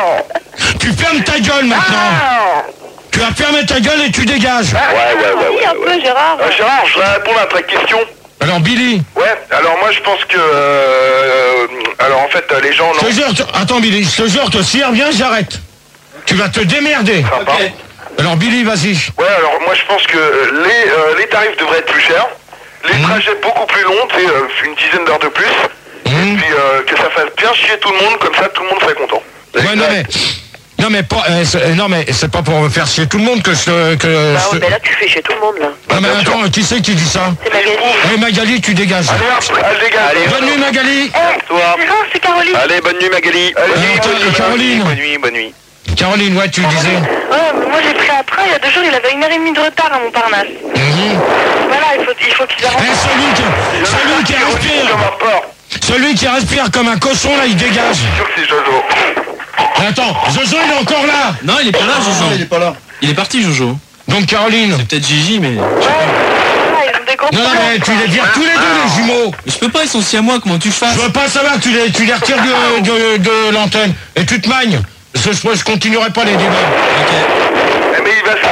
Tu fermes ta gueule maintenant. Tu vas fermer ta gueule et tu dégages. Ouais, ouais, ouais, Oui, ouais. un ouais. peu, Gérard. Euh, Gérard, je voudrais répondre à ta question. Alors, Billy, Ouais, alors moi je pense que... Euh, alors en fait, euh, les gens... je Non, te jure, te- attends, Billy, je te jure, te s'il revient, j'arrête. Tu vas te démerder. sympa. Ok. Alors, Billy, vas-y. Ouais, alors moi je pense que euh, les, euh, les tarifs devraient être plus chers, les Mmh. trajets beaucoup plus longs, tu sais, euh, une dizaine d'heures de plus, Mmh. et puis euh, que ça fasse bien chier tout le monde, comme ça tout le monde serait content. Ouais, non, mais... Non mais pas, euh, c'est- euh, non mais c'est pas pour faire chier tout le monde que je que. Bah je- ouais, mais là, tu fais chez tout le monde, là. Non mais bien attends, qui c'est qui dit ça? C'est Magali. Eh Magali, tu dégages. Allez hop, allez les gars, allez, Bonne nuit Magali. toi. Gérard, c'est Caroline. Allez, bonne nuit Magali. Allez, Euh, bonne nuit, Caroline. Bonne nuit, bonne nuit. Caroline, ouais, tu le disais. Ouais, mais moi, j'ai pris un train, il y a deux jours, il avait une heure et demie de retard à Montparnasse. Mhm. Voilà, il faut, il faut qu'ils Eh, avancent. celui qui, celui qui respire, Comme un porc. celui qui respire comme un cochon là, il dégage. Je suis sûr que c'est Jojo. Attends, Jojo il est encore là. Non, il est pas là, Jojo. Il est pas là. Il est parti, Jojo. Donc Caroline. C'est peut-être Gigi, mais. Ouais, voilà, ils ont des gros Non, non, mais tu les vires tous les deux les jumeaux. Mais je peux pas, ils sont si à moi, comment tu fasses? Je veux pas savoir, tu les, tu les retires de, de, de l'antenne. Et tu te magnes. Parce que je, je continuerai pas les débats. Ok. Eh, mais il va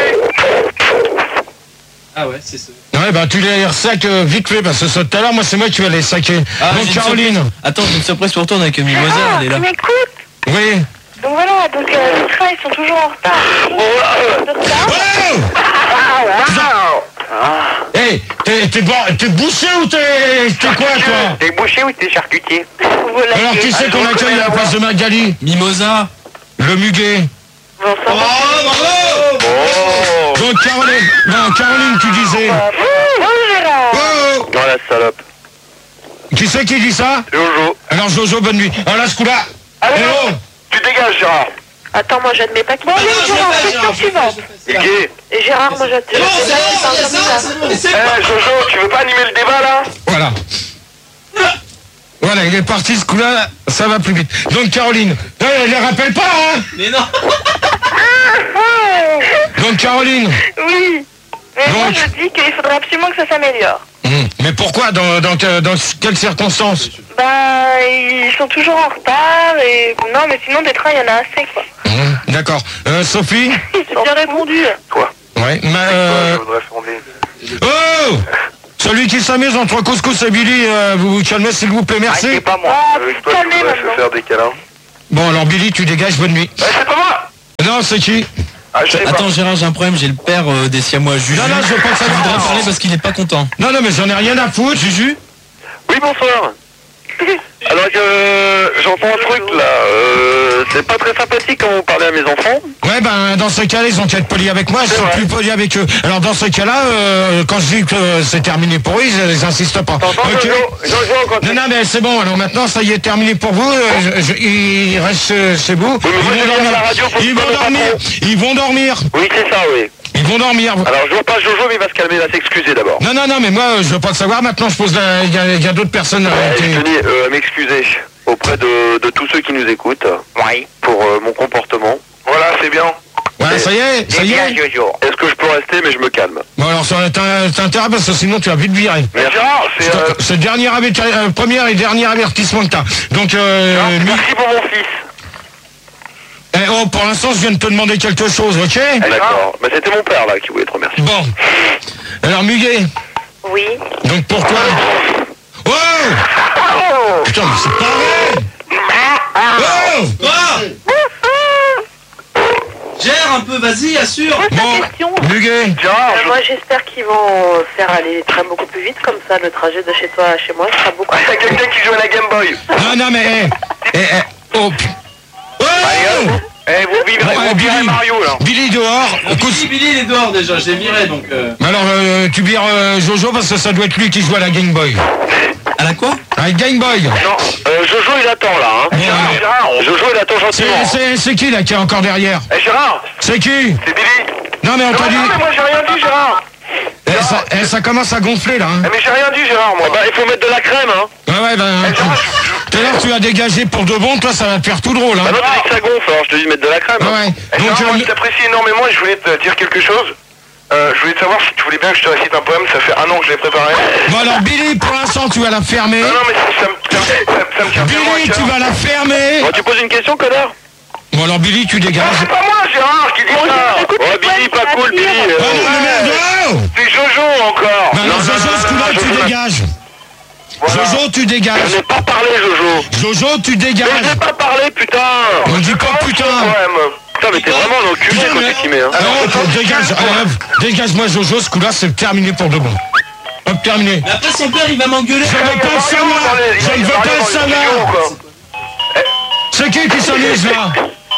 se... Ah ouais, c'est ça. Ouais, bah tu les ressacs euh, vite fait, parce que ça, tout à l'heure, moi c'est moi qui vais les saquer. Ah, j'ai Donc une Caroline. surprise. Attends, j'ai une surprise pour toi, on a que Mimosa, Ah, elle est tu là. m'écoutes. Oui. Donc voilà, donc euh, les trains, ils sont toujours en retard. De retard. Oh hey, t'es, t'es, bon, t'es bouché ou t'es, t'es quoi toi? T'es bouché ou t'es charcutier? Voilà. Alors qui c'est qu'on accueille à la place de Magali? Mimosa. Le muguet. Bon, ça va. Oh. Donc Caroline, non, Caroline tu disais. Oh, Gérard. Oh, Dans la salope. qui c'est qui dit ça? Jojo. Alors Jojo, bonne nuit. Alors là ce coup-là. Allez, Eh oh, tu dégages, Gérard. Attends, moi, j'admets pas qu'il... Bon, allez, Gérard, question suivante. Il est gay. Et Gérard, moi, j'admets Non, pas c'est qu'il bon, parle c'est comme ça, ça. c'est bon, c'est Eh, Jojo, tu veux pas animer le débat, là? voilà. Voilà, il est parti ce coup-là, ça va plus vite. Donc Caroline, eh, les rappelle pas, hein? Mais non. Donc Caroline, Oui. Mais moi, Donc. je dis qu'il faudrait absolument que ça s'améliore. Hum. Mais pourquoi dans, dans, dans quelles circonstances? Bah, ils sont toujours en retard et... Non, mais sinon, des trains, il y en a assez, quoi. Hum. D'accord. Euh, Sophie? J'ai bien répondu. Quoi? Ouais. Mais, euh... Je voudrais fonder. Oh! Celui qui s'amuse entre Couscous et Billy, euh, vous vous calmez s'il vous plaît, merci. C'est pas moi. Ah, Avec vous toi, je calmez voudrais se maintenant. faire des câlins. Bon, alors Billy, tu dégages, bonne nuit. Eh, c'est pas moi! Non, c'est qui? Ah, je sais pas. Attends Gérard, j'ai un problème, j'ai le père euh, des siamois Juju. Non, non, je veux pas Je savoir. voudrais parler parce qu'il est pas content. Non, non, mais j'en ai rien à foutre, Juju. Oui, bonsoir. Alors que j'entends un truc là, euh, c'est pas très sympathique quand vous parlez à mes enfants. Ouais, ben, dans ce cas-là, ils ont qu'à être polis avec moi, ils C'est sont vrai. plus polis avec eux. Alors, dans ce cas-là, euh, quand je dis que c'est terminé pour eux, ils, ils insistent pas. T'entends, Ok. Jojo, Jojo, quand tu... Non, non, mais c'est bon, alors maintenant, ça y est, terminé pour vous. euh, je- je- ils restent euh, chez vous. Oui, mais moi, je Ils vont viens à dormir. la radio pour Ils te vont parler dormir. patron. Ils vont dormir. Oui, c'est ça, oui. Ils vont dormir. Alors je vous repasse Jojo, mais il va se calmer, il va s'excuser d'abord. Non, non, non, mais moi, euh, je veux pas le savoir. Maintenant, je pose la... Il y a, il y a d'autres personnes. euh, Ouais, qui- je tenais euh, à m'excuser auprès de, de tous ceux qui nous écoutent Oui. pour euh, mon comportement. Voilà, c'est bien. Ouais, ça y est, ça C'est y bien, est. Jojo. Est-ce que je peux rester, mais je me calme. Bon, alors, ça t'as t'as intérêt parce que sinon, tu vas vite virer. Mais Gérard, c'est... euh, C'est le dernier averti- euh, premier et dernier avertissement que t'as. Donc, euh, Gérard, mi- merci pour mon fils. eh, oh, pour l'instant, je viens de te demander quelque chose, ok? D'accord. Mais c'était mon père là qui voulait te remercier. Bon. Alors, Muguet, Oui. donc pour toi... Oh! Putain, mais c'est pareil! Oh! Quoi? Gère un peu, vas-y, assure. Bon, question. Muguet, Gérard, Euh, je... moi, j'espère qu'ils vont faire aller les trains beaucoup plus vite, comme ça, le trajet de chez toi à chez moi sera beaucoup il y a quelqu'un qui joue à la Game Boy. non, non, mais... Eh, eh, eh, oh! pu- Oh! Eh, vous vivrez, Bon, eh, vous virez Billy, Mario là. Billy dehors. Bon, Billy, Billy, il est dehors déjà, je l'ai viré donc. Euh... Mais alors, euh, tu vires euh, Jojo parce que ça doit être lui qui joue à la Game Boy. À la quoi? À la Game Boy. Non, euh, Jojo il attend là. Hein. Ouais, Gérard, ouais. Gérard, Jojo il attend C'est gentiment. c'est- c'est qui là qui est encore derrière? Eh Gérard, C'est qui? c'est Billy. Non mais on Non, t'a non, mais dit... moi j'ai rien dit Gérard. Eh, ça, eh, ça commence à gonfler là. Hein. Eh, mais j'ai rien dit Gérard moi. Eh ben, il faut mettre de la crème hein. Ouais ouais ben... Eh, Gérard, Tout à l'heure tu as dégagé pour de bon, toi ça va te faire tout drôle. Hein. Bah non, tu dis que ça gonfle, alors je te dis de mettre de la crème. Ouais, ouais. Eh, Donc, Gérard, moi euh, je t'apprécie énormément et je voulais te dire quelque chose. Euh, je voulais te savoir si tu voulais bien que je te récite un poème, ça fait un an que je l'ai préparé. Bon alors Billy, pour l'instant tu vas la fermer. Non, non, mais ça, ça me tient, ça, ça me tient tellement à Billy, cœur. tu vas la fermer. Bon, tu poses une question, connard? Bon alors Billy, tu Non, dégages. c'est pas moi, Gérard, qui dis ça. écoute, Oh, c'est Billy, quoi, pas c'est cool, à Billy. dire. euh, Oh non, mais merde, oh C'est Jojo encore. Ben alors Non, non, Jojo, non, ce non, coup-là, non, tu Jojo, dégages. voilà. Jojo, tu Je dégages. n'ai pas parlé, Jojo. Jojo, tu Mais je dégages. n'ai pas parlé, putain. On dit pas Comment putain. tu fais, quand même Putain, mais t'es vraiment un enculé Putain, quand mais... tu t'y mets. Hein. Non, toi, dégage, allez, hop, dégage-moi Jojo, ce coup-là, c'est terminé pour de bon. Hop, terminé. Mais après son père il va m'engueuler. Je ne veux pas le savoir. Je ne veux pas le savoir. C'est qui qui s'amuse là?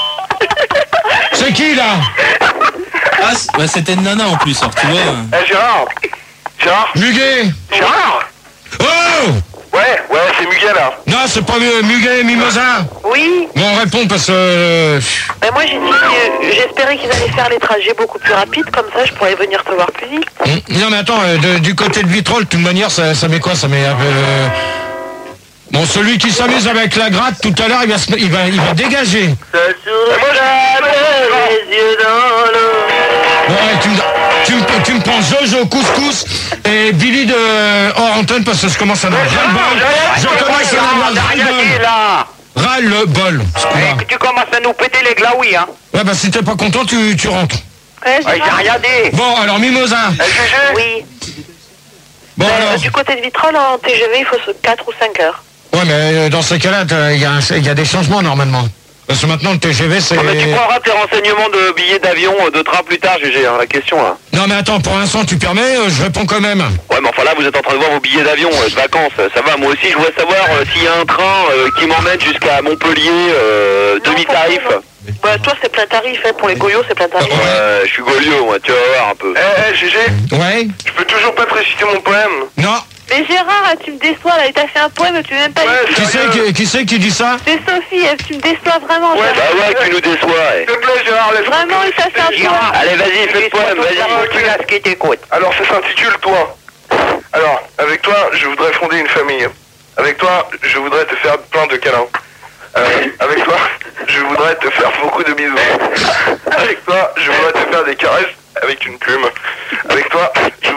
C'est qui là? Ah, c'est- Ouais, c'était une nana en plus, alors tu vois. Eh, Gérard. Gérard. Muguet. Gérard. Oh! Ouais, ouais, c'est Muguet là. Non, c'est pas euh, Muguet, Mimosa. Oui. Bon, réponds parce que... euh, Ben moi, j'ai dit que j'espérais qu'ils allaient faire les trajets beaucoup plus rapides, comme ça, je pourrais venir te voir plus vite. hum, Non mais attends, euh, de- du côté de Vitrolles, de toute manière, ça, ça met quoi? Ça met... euh, Bon, celui qui s'amuse avec la gratte, tout à l'heure, il va, se- il va, il va dégager. Et moi, j'ai... Les yeux dans l'eau. Bon, ouais, tu, me, tu, me, tu me prends Jojo Couscous et Billy de hors antenne parce que je commence à avoir ras-le-bol. Je commence à avoir ras-le-bol. là. Ras-le-bol, ce coup-là. Et que tu commences à nous péter les glaouis, hein. Ouais, bah si t'es pas content, tu, tu rentres. Ouais, Ouais, j'ai rien dit. Bon, alors Mimosa. Eh, G G. Oui. Bon, Ben, alors. du côté de Vitrolles, en T G V, il faut quatre ou cinq heures. Ouais, mais euh, dans ces cas-là, t'as- il y, a un- il y a des changements normalement. Parce que maintenant, le T G V, c'est... Non, mais tu prendras tes renseignements de billets d'avion, euh, de train plus tard, G G, hein, la question là. Non, mais attends, pour l'instant, tu permets, euh, je réponds quand même. Ouais, mais enfin là, vous êtes en train de voir vos billets d'avion, euh, de vacances, euh, ça va. Moi aussi, je voudrais savoir euh, s'il y a un train euh, qui m'emmène jusqu'à Montpellier, euh, Non, demi-tarif. pas trop, non. Bah, toi, c'est plein tarif, hein. Pour les goyots, c'est plein tarif. Ouais, je suis Goliot, moi, tu vas voir un peu. Eh, eh, G G, Ouais? je peux toujours pas te réciter mon poème. Non. Mais Gérard, tu me déçois, là. T'as fait un poème, tu veux même pas... Ouais, Qui c'est qui, qui, c'est qui dit ça? C'est Sophie, elle, tu me déçois vraiment, Ouais, Gérard. bah ouais, tu nous déçois, eh. S'il te plaît, Gérard, laisse-moi Vraiment, il t'a fait un poème. Gérard, Allez, vas-y, fais le poème, vas-y. Tu as ce qui t'écoute. Alors, ça s'intitule Toi. Alors, avec toi, je voudrais fonder une famille. Avec toi, je voudrais te faire plein de câlins. Euh, avec toi, je voudrais te faire beaucoup de bisous. Avec toi, je voudrais te faire des caresses avec une plume. Avec toi, je voudrais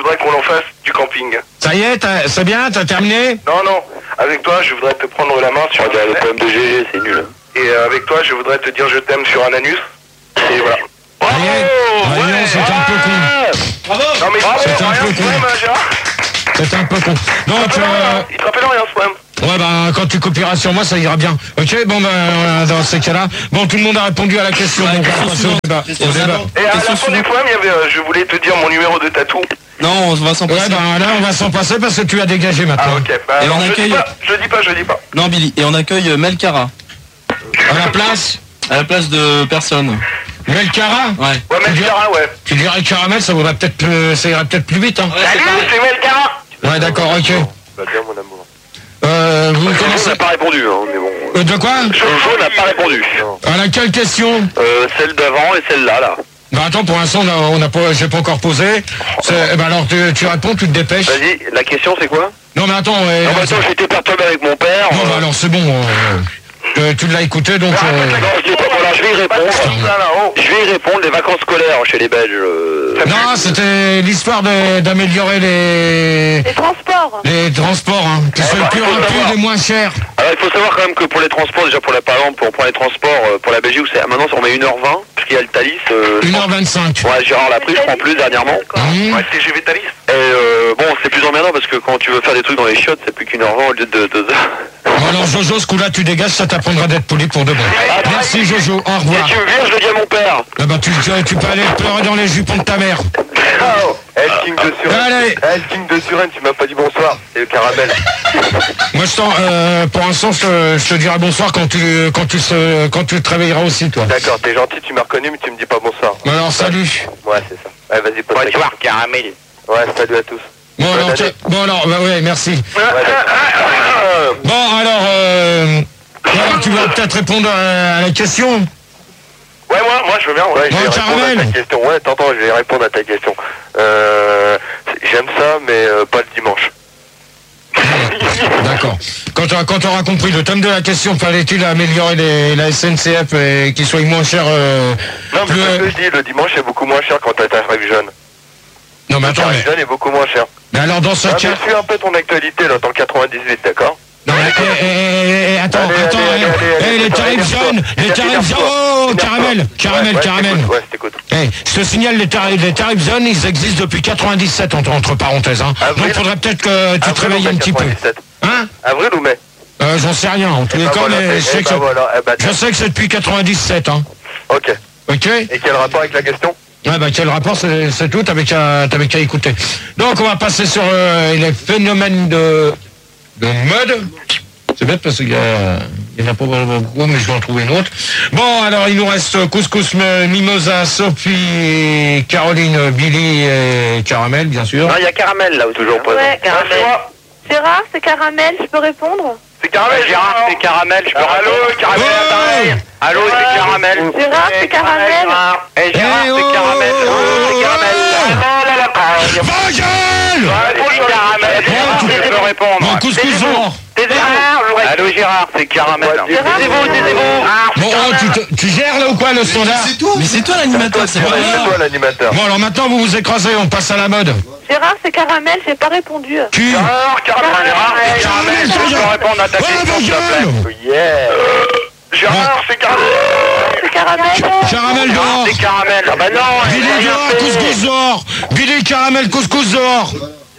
voudrais qu'on en fasse du camping. Ça y est, t'as- c'est bien, t'as terminé? Non, non, avec toi, je voudrais te prendre la main sur un Regarde, le problème de G G, c'est nul. Et euh, avec toi, je voudrais te dire je t'aime sur un anus. Et voilà. Ça y est. Ah, dis donc, c'est un peu con. Bravo. Non mais bravo, C'est un rien peu ce con. problème, hein, Gérard. C'est un peu con. Donc, euh, Il te rappelle rien ce problème. ouais, bah, quand tu copieras sur moi, ça ira bien. Ok, bon, ben, euh, dans ces cas-là. Bon, tout le monde a répondu à la question. Ouais, donc, on question va passer au suivante. débat. Question Au débat. suivante. Et à la Question fin du suivante. poème, il y avait, euh, je voulais te dire mon numéro de tatou. Non, on va s'en Ouais, passer. ben, là, on va s'en passer parce que tu as dégagé Ah maintenant. ok, bah, Et non, on je accueille- dis pas, je dis pas, je dis pas. Non, Billy. Et on accueille euh, Mel Cara À la place, à la place de personne. Melcara. Ouais. Ouais, Melcara, ouais. Tu dirais caramel, ça vaudrait peut-être plus, ça irait peut-être plus vite, hein. Salut, c'est Melcara. Ouais, d'accord, ok. Bah bien, mon amour. Euh, vous Jojo commencez. n'a pas répondu, hein, mais bon. Euh, de quoi? Jojo n'a pas répondu. À laquelle question? Euh, celle d'avant et celle-là, là. Bah attends, pour l'instant, on a, on a pas, j'ai pas encore posé. C'est- eh ben alors, tu, tu réponds, tu te dépêches. Vas-y, la question c'est quoi? Non, mais attends, ouais, Non, mais attends, j'étais perturbé avec mon père. non, bah euh, alors c'est bon. euh, euh, tu l'as écouté, donc. euh, Non, je dis pas, voilà, je vais y répondre. Là, là-haut. Je vais y répondre, les vacances scolaires chez les Belges. euh, Non, c'était l'histoire de- d'améliorer les Les transports. les transports, hein, qui soient bah, plus faut savoir. rapides et moins chers. Alors il faut savoir quand même que pour les transports, déjà pour la par exemple, pour, pour les transports, euh, pour la Belgique, c'est maintenant on met une heure vingt, parce qu'il y a le Thalys. Euh, une heure vingt-cinq. Ouais, Gérard l'a pris, je prends plus dernièrement. Mmh. Ouais, T G V Thalys. Et euh, bon, c'est plus emmerdant parce que quand tu veux faire des trucs dans les chiottes, c'est plus qu'une heure vingt au lieu de deux heures. Bon, alors Jojo, ce coup-là, tu dégages, ça t'apprendra d'être poli pour de bon. Merci Jojo, au Si revoir. tu me vires, je le dis à mon père. Ah bah, tu, tu, tu peux aller pleurer dans les jupons de ta mère. Oh, El King de Suren. Allez. El King de Suren, tu m'as pas dit bonsoir. C'est le caramel. Moi, je t'en, euh, pour l'instant, je, te- je te dirai bonsoir quand tu, quand tu, se, quand tu te réveilleras aussi, toi. D'accord, t'es gentil, tu m'as reconnu, mais tu me dis pas bonsoir. Bon, alors, salut. Ouais, c'est ça. Ouais, vas-y, pose ta question. Bonsoir, caramel. Ouais, salut à tous. Bon, Bonne alors, année. tiens- bon, alors, bah ouais, merci. Ouais, d'accord. Bon, alors, euh, alors, tu vas peut-être répondre à, à la question. Ouais, moi, moi, je veux bien. Ouais, je Bon, vais répondre caramel. à ta question. Ouais, t'entends, je vais répondre à ta question. Euh, j'aime ça, mais euh, pas le dimanche. D'accord. Quand tu quand auras compris le thème de la question, fallait-il améliorer les, la S N C F et qu'ils soient moins chers euh, Non, mais plus, c'est ce euh, que je dis, le dimanche est beaucoup moins cher quand t'as ta tarif jeune. Non, mais Le attends, tarif mais, jeune est beaucoup moins cher. mais alors dans ce Ah, cas... mais suis un peu ton actualité, là, dans le quatre-vingt-dix-huit, d'accord? Non, mais, eh, eh, eh, eh, attends, Allez, attends, allez, eh, allez, eh, allez, les allez, tarifs énerve-toi. jeunes, les tarifs Énerve-toi. jeunes, oh, Énerve-toi. caramel, caramel, Ouais, ouais, caramel. je t'écoute, ouais, je t'écoute. Eh, je te signale, les tarifs, les tarifs jeunes, ils existent depuis quatre-vingt-dix-sept, entre, entre parenthèses, hein. Avril. Donc, faudrait peut-être que tu te Avril réveilles ou un mai petit peu. quatre-vingt-dix-sept? Hein? Avril ou mai? Euh, j'en sais rien, en tous les Eh ben cas, voilà, mais eh je sais ben que, voilà, eh ben, je sais que c'est depuis quatre-vingt-dix-sept, hein. Ok. Ok? Et quel rapport avec la question? Ouais, bah, quel rapport, c'est c'est tout, t'avais qu'à t'avais qu'à écouter. Donc, on va passer sur euh, les phénomènes de, de mode. C'est bête parce qu'il y, a- il y en a pas beaucoup, mais je vais en trouver une autre. Bon, alors, il nous reste Couscous, M- Mimosa, Sophie, Caroline, Billy et Caramel, bien sûr. Non, il y a Caramel là, toujours présent. Ouais, Ah, c'est moi. Gérard, c'est caramel, je peux répondre? C'est caramel, Gérard, c'est caramel, je peux Allô, répondre. caramel, Ouais. attends. Allô, c'est caramel. Gérard, c'est caramel. Gérard. Eh, Gérard, Eh, c'est oh, caramel. oh, C'est caramel. oh. Caramel à la caille. Va, gueule! Ouais, c'est caramel. Gérard, tu- je peux répondre. Bon, Couscous, Zor. Allô, Gérard, c'est caramel. Gérard, Taisez-vous, taisez-vous. Bon, oh, tu, te- tu gères là ou quoi, le standard? Mais c'est toi l'animateur, c'est pas C'est moi. toi l'animateur. Bon, alors maintenant, vous vous écrasez, on passe à la mode. Gérard, c'est caramel, j'ai pas répondu. Qui? Alors, caramel, Gérard, c'est caramel. Caramel, Je peux répondre à ta Ouais, question, va, s'il te plaît. gueule! Yeah. Gérard, c'est caramel. C'est caramel. Caramel dehors! C'est caramel. Ah bah non, Billy j'ai rien dehors, fait. couscous dehors! Billy caramel, couscous dehors!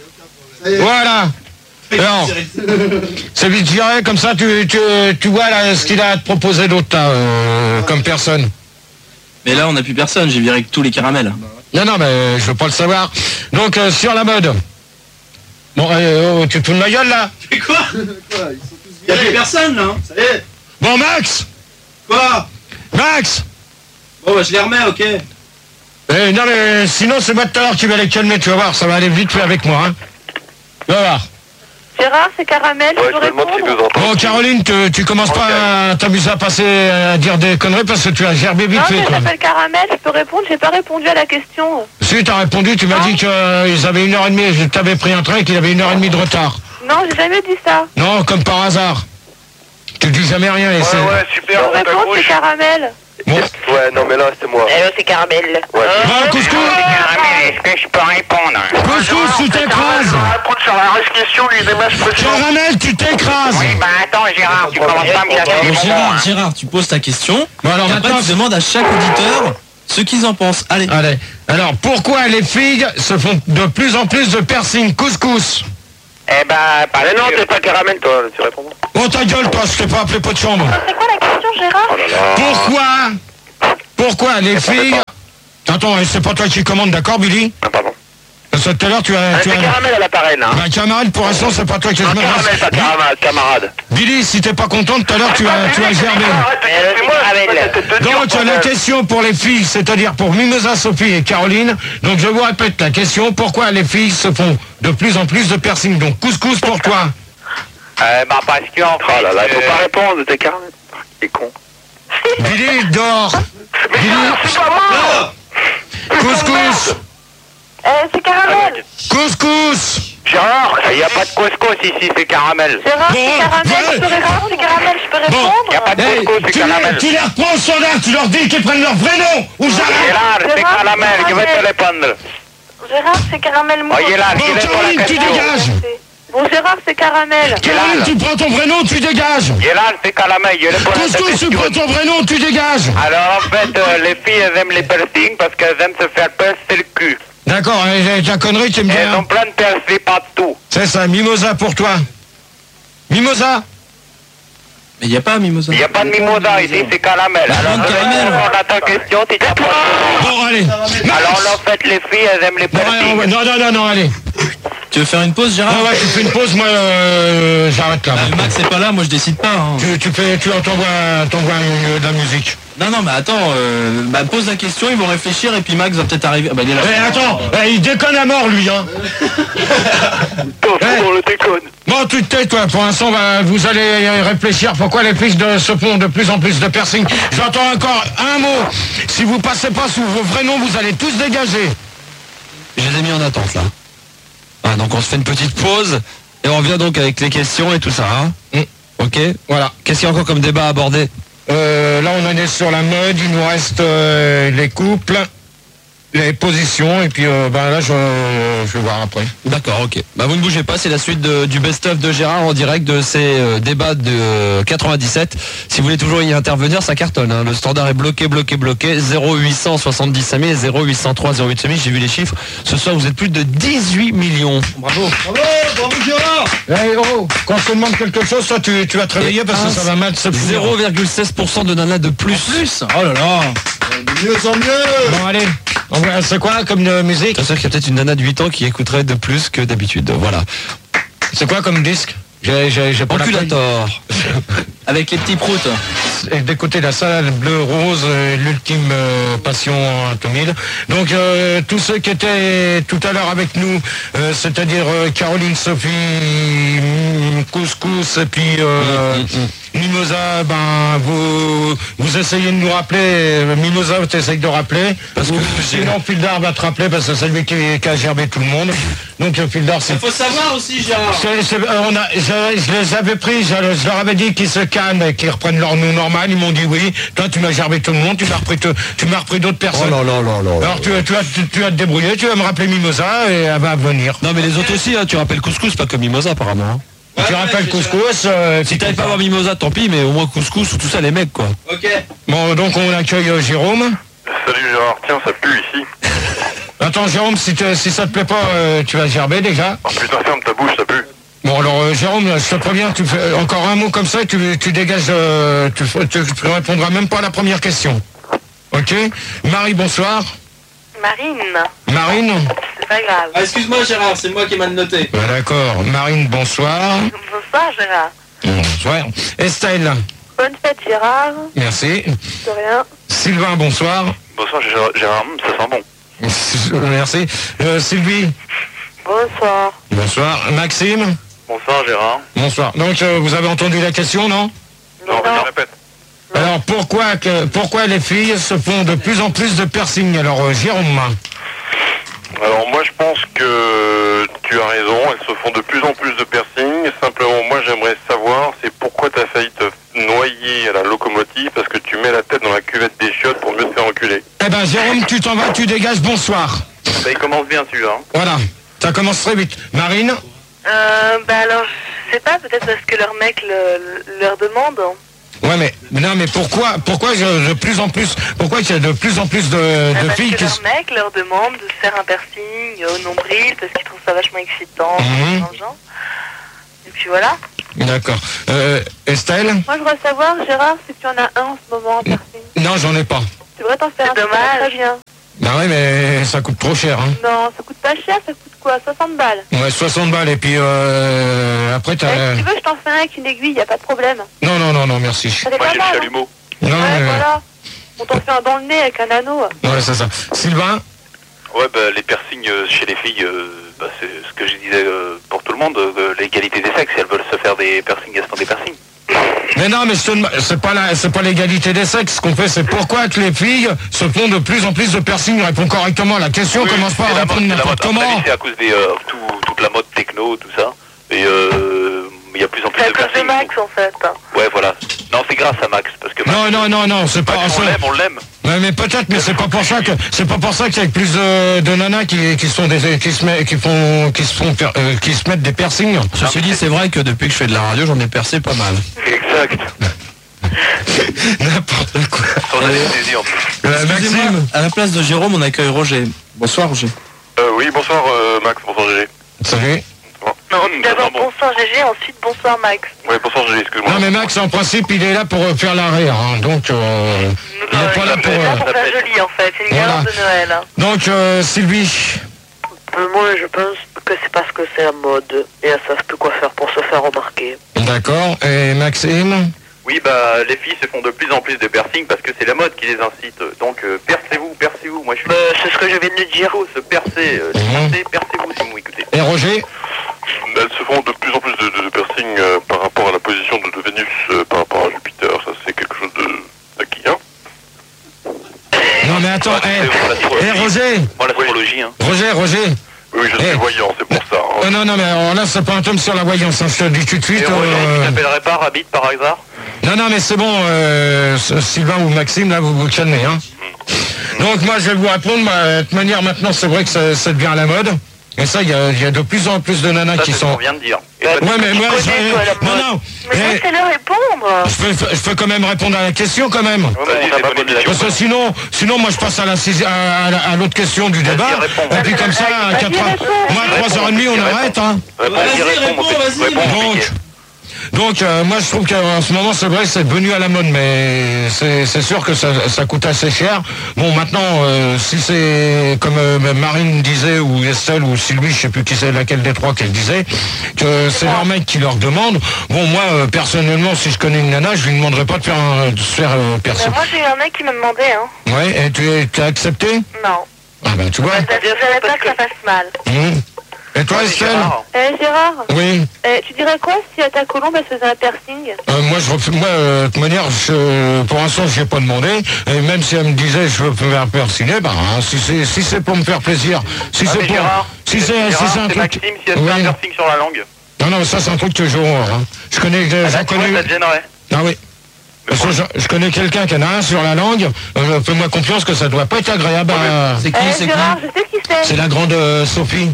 Voilà! Alors, c'est vite viré, comme ça tu, tu, tu vois là, ce qu'il a à te proposer d'autre là, euh, comme personne. Mais là, on n'a plus personne, j'ai viré que tous les caramels. Non, non, mais je veux pas le savoir. Donc, euh, sur la mode. Bon, euh, oh, tu te fous de ma gueule là? Mais quoi? Il y a plus personne là. hein. Ça y est. Bon, Max! Quoi? Max! Bon, bah je les remets, ok. Eh, non, mais sinon, c'est moi tout à l'heure qui va les calmer, tu vas voir, ça va aller vite fait avec moi, hein. Tu vas voir. Gérard, c'est caramel, Ouais, je je peux me demande s'il nous répondre? entend. Bon, Caroline, tu, tu commences pas à t'amuser à passer à dire des conneries parce que tu as gerbé vite Non, fait, mais quoi. j'appelle caramel, je peux répondre, j'ai pas répondu à la question. Si, t'as répondu, tu m'as dit qu'ils avaient une heure et demie, je t'avais pris un train et qu'il avait une heure et demie de retard. Non, j'ai jamais dit ça. Non, comme par hasard. Tu dis jamais rien, et Ouais, c'est... ouais, super, Je on peux répondre, c'est t'accroche. caramel. Bon. Ouais, non, mais là, c'est moi. Hello, c'est Caramel. Ouais. Bon, couscous. Caramel, est-ce que je peux répondre? Couscous, tu t'écrases. Répondre sur la question du démarche précédente. Caramel, tu t'écrases. Oui, bah attends, Gérard, tu commences pas à me casser les Bon, bonbons. Gérard, hein. Gérard, tu poses ta question. Bon, alors Et après, maintenant, tu demandes à chaque auditeur ce qu'ils en pensent. Allez. allez. Alors, pourquoi les filles se font de plus en plus de piercing? Couscous. Eh ben, parce Mais non, que- t'es pas Caramel, toi, tu réponds. Oh ta gueule, toi, je t'ai pas appelé pot de chambre. C'est quoi la question, Gérard? Oh là là. Pourquoi Pourquoi les filles... Attends, c'est pas toi qui commande, d'accord, Billy? Ah, pardon. Parce que tout à l'heure, tu as... Ah, tu c'est as... Caramel à l'appareil, là. Bah, camarade, pour l'instant, c'est pas toi qui... Non, Caramel, pas camarade, camarade. Billy, si t'es pas content, tout à l'heure, tu as, tu as gerbé. C'est moi, c'est Donc, la question pour les filles, c'est-à-dire pour Mimosa, Sophie et Caroline. Donc, je vous répète la question. Pourquoi les filles se font de plus en plus de piercing? Donc, couscous pour toi. Euh, bah parce que en Oh fait, là là, faut euh, pas répondre, t'es Caramel. T'es con. Billy, dehors. Billy, C'est pas moi. couscous. Euh, c'est Caramel. Couscous. Gérard, il n'y a pas de couscous ici, c'est caramel. Gérard, Bon, c'est Caramel, ouais. je peux répondre? C'est Caramel, je peux Bon. répondre? Il n'y a pas de Hey, couscous, c'est tu, les, caramel. tu les reprends au standard, tu leur dis qu'ils prennent leur vrai nom. Ou j'arrête. Gérard, c'est Gérard, caramel, je vais te caramel. répondre. Gérard, c'est Caramel mou. Oh, Gérard, Bon, il est pour la Caroline, tu question. dégages. Bon, Gérard, c'est Caramel. Caroline, tu prends ton vrai nom, tu dégages. Gérard, c'est caramel, je vais pour la Couscous, tu question. prends ton vrai nom, tu dégages. Alors en fait, euh, les filles, elles aiment les piercings parce qu'elles aiment se faire percer le cul. D'accord, et ta connerie, tu me dis. Et elles ont plein de piercings partout. C'est ça, Mimosa pour toi. Mimosa. Mais il n'y a pas Mimosa. Il n'y a pas de mimosa ici, c'est caramel. Alors, Prends je vais caramel. répondre à ta question, tu t'as pas. Bon, allez. Alors en fait, les filles, elles aiment les Non, piercings. ouais, non, non, non, non, allez. Tu veux faire une pause, Gérard? Ah ouais, tu fais une pause, moi, euh, j'arrête là. Ah, Max c'est pas là, moi je décide pas. hein. Tu, tu fais, tu t'envoies, t'envoies une- de la musique. Non, non, mais attends, euh, bah, pose la question, ils vont réfléchir et puis Max va peut-être arriver. Ah, bah, il est là. Eh, attends, eh, il déconne à mort, lui, hein. on le déconne. Bon, tu te tais, toi. Pour l'instant, bah, vous allez réfléchir pourquoi les filles de, se font de plus en plus de piercing. J'entends encore un mot. Si vous passez pas sous vos vrais noms, vous allez tous dégager. Je les ai mis en attente là. Ah, donc on se fait une petite pause et on revient donc avec les questions et tout ça. Hein Mm. Ok. Voilà. Qu'est-ce qu'il y a encore comme débat à aborder? Euh, là, on en est sur la mode. Il nous reste euh, les couples, les positions, et puis euh, ben là, je, je vais voir après. D'accord, ok. Bah vous ne bougez pas, c'est la suite de- du best-of de Gérard en direct de ces euh, débats de euh, quatre-vingt-dix-sept. Si vous voulez toujours y intervenir, ça cartonne. Hein. Le standard est bloqué, bloqué, bloqué. zéro huit cent soixante-dix cinq mille et zéro huit cent trois zéro huit cinq mille. J'ai vu les chiffres. Ce soir, vous êtes plus de dix-huit millions. Bravo. Bravo, bravo Gérard. Eh, oh, quand je te demande quelque chose, toi, tu, tu vas te réveiller parce que ça va mal se finir. zéro virgule seize pour cent de nana de plus. Plus. Oh là là. De mieux en mieux. Bon, allez. On va- C'est quoi comme euh, musique? C'est sûr qu'il y a peut-être une nana de huit ans qui écouterait de plus que d'habitude. Voilà. C'est quoi comme disque? J'ai, j'ai, j'ai pas la feuille. Enculator. Avec les petits proutes. Et d'écouter la salle bleu rose, euh, l'ultime euh, passion en tout mille. Donc euh, tous ceux qui étaient tout à l'heure avec nous, euh, c'est-à-dire euh, Caroline, Sophie, mm, Couscous et puis euh, Mimosa, ben vous vous essayez de nous rappeler. euh, Mimosa, tu essayes de rappeler. Parce que Ou- j'ai- sinon Fildar va te rappeler parce que c'est lui qui, qui a gerbé tout le monde. Donc euh, Fildar, c'est. Il faut savoir aussi, Gérard. C'est- c'est- euh, on a, je, je les avais pris, je, je leur avais dit qu'ils se calment et qu'ils reprennent leur nom normal. Ils m'ont dit oui. Toi, tu m'as gerbé tout le monde, tu m'as repris, te- tu m'as repris d'autres personnes. Oh là là là là. Alors tu, tu, vas, tu, tu vas te débrouiller, tu vas me rappeler Mimosa et elle va venir. Non mais les autres aussi, hein, tu rappelles Couscous, pas comme Mimosa apparemment. hein. tu ouais, rappelles je- Couscous. euh, Si t'avais pas voir Mimosa, tant pis, mais au moins Couscous ou tout ça, les mecs quoi. Ok. Bon, donc on accueille euh, Jérôme. Salut Gérard, tiens, ça pue ici. Attends, Jérôme, si, te- si ça te plaît pas, euh, tu vas gerber déjà. Oh putain, ferme ta bouche, ça pue. Bon, alors euh, Jérôme, je te préviens, tu fais encore un mot comme ça et tu, tu dégages, euh, tu, tu, tu répondras même pas à la première question. Ok? Marie, bonsoir. Marine, Marine? c'est pas grave. Ah, excuse-moi, Gérard, c'est moi qui ai mal noté. Ouais, d'accord. Marine, bonsoir. Bonsoir, Gérard. Bonsoir. Estelle, Bonne fête, Gérard. merci. De rien. Sylvain, bonsoir. Bonsoir Gérard, Gérard, hum, ça sent bon. Merci. Euh, Sylvie, Bonsoir. bonsoir. Maxime, Bonsoir Gérard. bonsoir. Donc, euh, vous avez entendu la question, non? Non, vas-y, répète. Alors, pourquoi, que, pourquoi les filles se font de plus en plus de piercing? Alors, euh, Jérôme. Alors moi je pense que tu as raison, elles se font de plus en plus de piercing. Simplement moi j'aimerais savoir c'est pourquoi tu as failli te noyer noyer à la locomotive parce que tu mets la tête dans la cuvette des chiottes pour mieux te faire enculer. Eh ben Jérôme, tu t'en vas, tu dégages, bonsoir. Bah, il commence bien celui-là. Hein. Voilà, ça commence très vite. Marine? Euh, bah alors, je sais pas, peut-être parce que leur mec le, leur demande. Ouais, mais non, mais pourquoi, pourquoi je, de plus en plus, pourquoi il y a de plus en plus de, Ah, de parce filles que qui leur se... mec leur demande de se faire un piercing au nombril parce qu'ils trouvent ça vachement excitant, Mhm. dans le genre. Et puis voilà. D'accord. Euh, Estelle? Moi, je voudrais savoir, Gérard, si tu en as un en ce moment, un piercing. Non, j'en ai pas. Tu devrais t'en faire un. C'est ça dommage. va Très bien. Bah ouais, mais ça coûte trop cher, hein. Non, ça coûte pas cher, ça coûte quoi? soixante balles. Ouais, soixante balles, et puis euh, après Eh, t'as... si tu veux, je t'en fais un avec une aiguille, y a pas de problème. Non, non, non, non, merci. Ça fait Moi pas j'ai mal. le hein. chalumeau. Non, Ouais, mais... voilà. On t'en fait un dans le nez avec un anneau. Ouais, c'est ça. Sylvain? Ouais, bah les piercings euh, chez les filles, euh, bah, c'est ce que je disais euh, pour tout le monde, euh, l'égalité des sexes, si elles veulent se faire des piercings, elles se font des piercings. Mais non, mais je te demande- c'est pas la, c'est pas l'égalité des sexes. Ce qu'on fait, c'est pourquoi que les filles se font de plus en plus de piercings. Réponds correctement à la question. Oui, Commence pas c'est à la répondre mode, c'est la n'importe mode. À mon comment. avis, c'est à cause des euh, tout, toute la mode techno, tout ça. Et euh, il y a plus en plus C'est à de cause de piercings. Max en fait. Ouais, voilà. Non, c'est grâce à Max, parce que Max, Non, non, non, non, c'est pas. Max, on c'est- l'aime, on l'aime. Ouais, mais peut-être, mais c'est pas pour ça que c'est pas pour ça qu'il y a plus de, de nanas qui, qui sont des qui se met, qui font qui se font per- euh, qui se mettent des piercings. Ceci dit, c'est vrai que depuis que je fais de la radio, j'en ai percé pas mal. Exact. N'importe quoi. Sans anesthésie en plus. Euh, Excusez-moi, Maxime, à la place de Jérôme, on accueille Roger. Bonsoir Roger. Euh, oui, bonsoir euh, Max, bonsoir G G. salut. Non, Mmh, d'abord bon. bonsoir Gégé, ensuite bonsoir Max. Ouais, bonsoir G G, excuse-moi. Non mais Max, en principe, il est là pour euh, faire l'arrière, hein, donc euh, il est pas là pour. Il est là euh, pour faire joli en fait, c'est une Voilà. guirlande de Noël. hein. Donc euh, Sylvie. Euh, moi, je pense que c'est parce que c'est la mode et elles savent plus quoi faire pour se faire remarquer. D'accord. Et Maxime. Oui, bah les filles se font de plus en plus de piercings parce que c'est la mode qui les incite. Donc euh, percez-vous, percez-vous. Moi je suis... Bah, c'est ce que je viens de dire. Il faut se percer, euh, Mhm. percez, percez-vous si vous m'écoutez. Et Roger. Elles se font de plus en plus de, de, de piercings euh, par rapport à la position de, de Vénus, euh, par rapport à Jupiter. Ça, c'est quelque chose de d'acquis, hein. Non mais attends. C'est Eh pour l'astrologie. eh, Roger. Moi l'astrologie, hein. Roger, Roger. Oui, je suis Eh. voyant, c'est pour ça. hein. Oh, non, non, mais alors là, c'est pas un tome sur la voyance, hein, je te le dis tout de suite. Et Roger, euh, tu t'appellerais pas Rabbit par hasard? Non, non, mais c'est bon, euh, Sylvain ou Maxime, là, vous vous calmez, hein. Donc, moi, je vais vous répondre, bah, de toute manière, maintenant, c'est vrai que ça, ça devient à la mode. Et ça, il y a, il y a de plus en plus de nanas Ça qui c'est ce qu'on sont... vient de dire. Et Ouais, toi, mais moi, connais, je... toi, la Non, mode. non, Mais eh, laissez-le répondre. je peux, je peux quand même répondre à la question, quand même. Ouais, mais on t'a pas posé la Parce que question. sinon, sinon, moi, je passe à la sixi- à, à la- à l'autre question du débat. réponds. Et puis, comme ça, à quatre heures, moi, à trois heures trente, on arrête, hein. Réponds, Vas-y, réponds, réponds, mon petit- vas-y. réponds, mon Donc, piquet. donc euh, moi je trouve qu'en ce moment c'est vrai que c'est devenu à la mode, mais c'est c'est sûr que ça, ça coûte assez cher. Bon maintenant euh, si c'est comme euh, Marine disait ou Estelle ou Sylvie, je sais plus qui c'est laquelle des trois qu'elle disait, que c'est leur mec qui leur demande. Bon moi euh, personnellement si je connais une nana, je lui demanderais pas de faire un, de se faire euh, Mais percer. moi j'ai eu un mec qui m'a demandé, hein. Ouais, et tu es- tu as accepté? Non. Ah ben tu vois. Je savais pas que ça fasse mal. Mmh. Et toi Estelle? Gérard. Eh, Gérard, Oui. eh, tu dirais quoi si à ta colombe, elle se faisait un piercing? Euh, moi, je, refais- moi euh, de toute manière, je, pour l'instant, je n'ai pas demandé. Et même si elle me disait, je veux me faire persigner, ben, hein, si c'est si c'est pour me faire plaisir, si Ah, c'est mais pour, Gérard, si c'est Gérard, si c'est un c'est truc, Maxime si elle se fait Oui. un piercing sur la langue. non non, ça c'est un truc que je horreur. Hein. Je connais, Ah, j'en là, tu vois, connais. ça te gênerait. Ah oui. Parce que je, je connais quelqu'un qui en a un sur la langue. Euh, Fais-moi confiance que ça doit pas être agréable. à- C'est qui, Eh, c'est qui? Gérard, je sais qui c'est. C'est la grande euh, Sophie.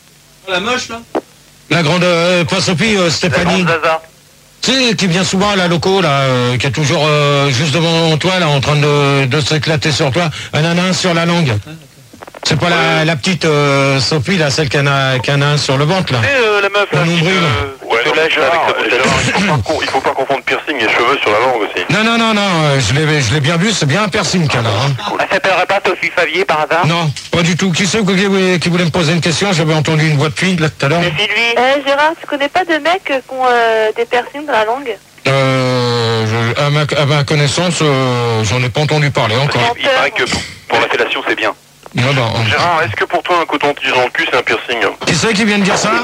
La moche là? La grande, euh, pas Sophie, euh, La Stéphanie. grande Zaza. Tu sais, qui vient souvent à la loco, là, euh, qui est toujours euh, juste devant toi, là, en train de, de s'éclater sur toi. Un nanin sur la langue. C'est pas la, la petite euh, Sophie, là, celle qui en a, qui en a un sur le ventre, là. Tu sais, euh, la meuf là, Au qui nombril. te, Ouais, qui te non, lèche Gérard, avec sa bouteille. Gérard, il faut pas con- il faut pas confondre piercing et cheveux sur la langue aussi. Non, non, non, non, euh, je l'ai, je l'ai bien vu, c'est bien un piercing qu'elle a, hein. Elle s'appellerait pas Sophie Favier par hasard? Non, pas du tout. Qui c'est qui, voulait- qui voulait me poser une question? J'avais entendu une voix de fille, là, tout à l'heure. C'est Sylvie. Eh, Gérard, tu connais pas de mecs qui ont euh, des piercings dans la langue? Euh, je- à, ma, à ma connaissance, euh, j'en ai pas entendu parler encore. Il paraît que pour la fellation, c'est bien. Non, non. Gérard, est-ce que pour toi un coton-tige dans le cul c'est un piercing? Qui c'est qui vient de dire ça?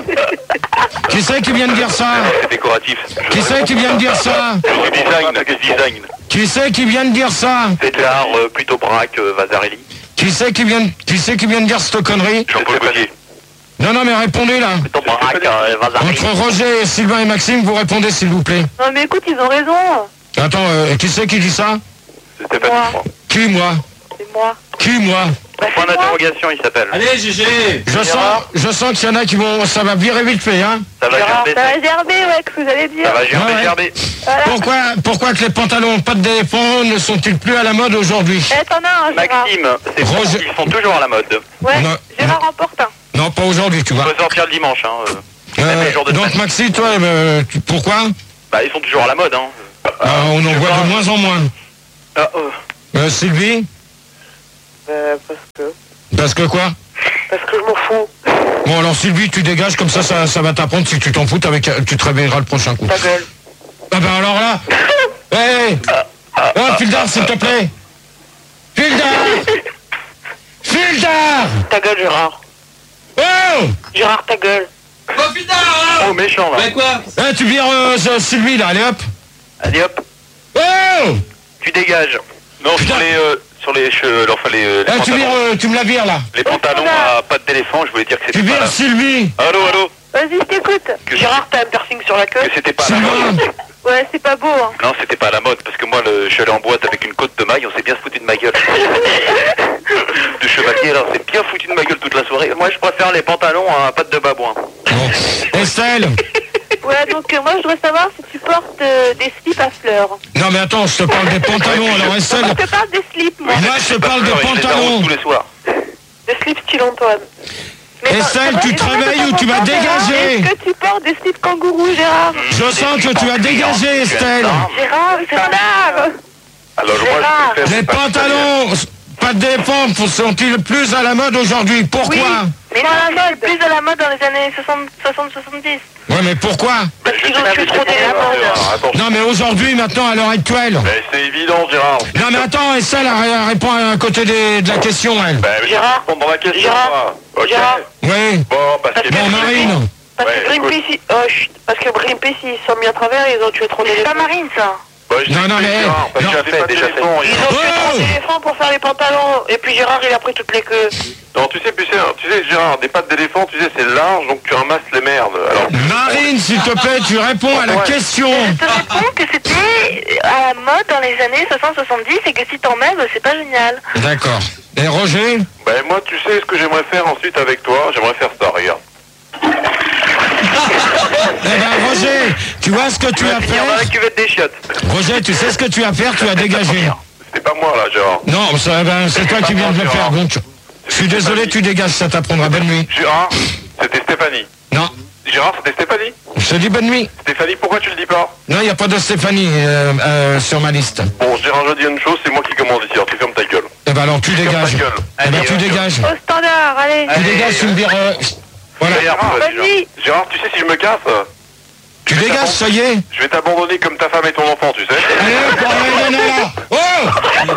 Qui c'est qui vient de dire ça? C'est décoratif. Qui c'est qui vient de dire ça? C'est design, design. Qui c'est qui vient de dire ça? C'est de l'art euh, plutôt braque, euh, Vasarely. Qui c'est qui vient, de- qui c'est qui vient de dire cette connerie? Jean-Paul Gaultier. Non, non, mais répondez là. Plutôt braque, euh, Vasarely. Entre Roger, Sylvain et Maxime, vous répondez s'il vous plaît. Non, mais écoute, ils ont raison. Attends, euh, qui c'est qui dit ça? C'est Stéphanie. Moi. Qui, moi? C'est moi. Qui, moi? Bah, Point c'est moi. d'interrogation, il s'appelle. Allez, G G. Je sens, je sens qu'il y en a qui vont... Ça va virer vite fait, hein? Ça va Gérard, gerber. ça va gerber, ouais, que vous allez dire. Ça va gerber, Ouais, ouais. gerber. Voilà. Pourquoi, pourquoi que les pantalons pas de d'éléphant ne sont-ils plus à la mode aujourd'hui? Eh, t'en as un, Gérard. Maxime, c'est Roger- ils sont toujours à la mode. Ouais, Non. Gérard en porte un. Non, pas aujourd'hui, tu On vois. peut sortir le dimanche, hein. euh. Euh, même les jours de donc semaine. Maxi, toi, euh, tu- pourquoi? Bah, ils sont toujours à la mode, hein. Ah, on en je voit sais de pas. moins en moins. Ah, euh. Euh, Sylvie? Euh, parce que... Parce que quoi? Parce que je m'en fous. Bon, alors Sylvie, tu dégages, comme ça, ça, ça va t'apprendre. Si tu t'en fous, avec, tu te réveilleras le prochain coup. Ta gueule. Ah ben alors là... Hé hey Oh, Fildar, s'il te plaît. Fildar Fildar Ta gueule, Gérard. Oh Gérard, ta gueule. Oh, méchant, là. Ouais, quoi? Eh, tu vires euh, ce- Sylvie, là, allez hop. Allez, hop. Oh Tu dégages. Non, sur les, euh, sur les cheveux, enfin les, euh, les Eh, tu pantalons. vires, euh, tu me la vires, là. Les pantalons à pattes d'éléphant, je voulais dire que Tu c'était pas vires la... Sylvie. Allô, allô. Vas-y, je t'écoute. Que, Gérard, t'as un piercing sur la queue. que c'était pas à la Sylvain. mode. Ouais, c'est pas beau, hein. Non, c'était pas à la mode, parce que moi, le, je suis allé en boîte avec une côte de maille, on s'est bien foutu de ma gueule. De chevalier, là, on s'est bien foutu de ma gueule toute la soirée. Moi, je préfère les pantalons à pattes de babouin. Bon. Estelle. Ouais, donc euh, moi, je voudrais savoir si tu portes euh, des slips à fleurs. Non, mais attends, je te parle des pantalons, alors Estelle. Je te parle des slips, moi. Moi, je te parle des Je les arrose pantalons. tous les soirs. Des slips style Antoine. Mais Estelle, non, tu c'est te vrai, réveilles c'est ou pas tu vas important, Gérard. dégager? Est-ce que tu portes des slips kangourous, Gérard? Je sens que tu vas dégager, Estelle. Gérard, c'est l'art. Alors, moi, Gérard. je préfère... Les pantalons, pas de défense, sont-ils plus à la mode aujourd'hui? Pourquoi? Oui, mais non, c'est plus à la mode dans les années soixante soixante-dix. Ouais, mais pourquoi? Parce qu'ils ont tué trop d'éléphants. Non, mais aujourd'hui, maintenant, à l'heure actuelle. Mais c'est évident, Gérard. Non, mais attends, Estelle, elle, elle répond à côté des- de la question, elle. Ben, je vais Gérard. répondre dans la question, Gérard. moi. Ok. Gérard. Oui. Bon, parce que... Bon, Marine. Parce Ouais, que Greenpeace, ils... oh, chut. Parce que Greenpeace, ils sont mis à travers et ils ont tué trop C'est d'éléphants. pas Marine, ça. Bah, je Non, sais non, que mais, c'est Gérard, parce non. que j'ai fait, déjà fait. Ils ont tué trop Oh d'éléphants pour faire les pantalons. Et puis Gérard, il a pris toutes les queues. Non, tu sais, tu sais, tu sais, Gérard, des pattes d'éléphant, tu sais, c'est large, donc tu ramasses les merdes. Alors, Marine, s'il te plaît, tu réponds à la Ouais. question. Je te réponds que c'était à la mode dans les années soixante soixante-dix et que si t'en mets, bah, c'est pas génial. D'accord. Et Roger? ben moi, tu sais ce que j'aimerais faire ensuite avec toi? J'aimerais faire ça, regarde. Eh ben, Roger, tu vois ce que tu as Il y en a un fait? qui veut être des chiottes. Roger, tu sais ce que tu as à faire, tu as dégagé. C'était pas moi, là, Gérard. Non, ça, ben, c'est toi qui viens de le faire, donc je suis désolé, tu dégages, ça t'apprendra. Bonne nuit. Gérard, c'était Stéphanie. Non, Gérard, c'était Stéphanie. je te dis bonne nuit. Stéphanie, pourquoi tu le dis pas? Non, il n'y a pas de Stéphanie euh, euh, sur ma liste. Bon, Gérard, je dis une chose, c'est moi qui commande ici, alors tu fermes ta gueule. Eh ben alors, tu Ferme dégages. ta gueule. Eh ben, Allez, tu euh, dégages. Au standard, allez. Tu dégages, tu me vires... euh, Voilà. Gérard, Vas-y. Gérard, tu sais, si je me casse, Tu dégages, ça y est. je vais t'abandonner comme ta femme et ton enfant, tu sais. Allez, hop, allez, non, non, là. Oh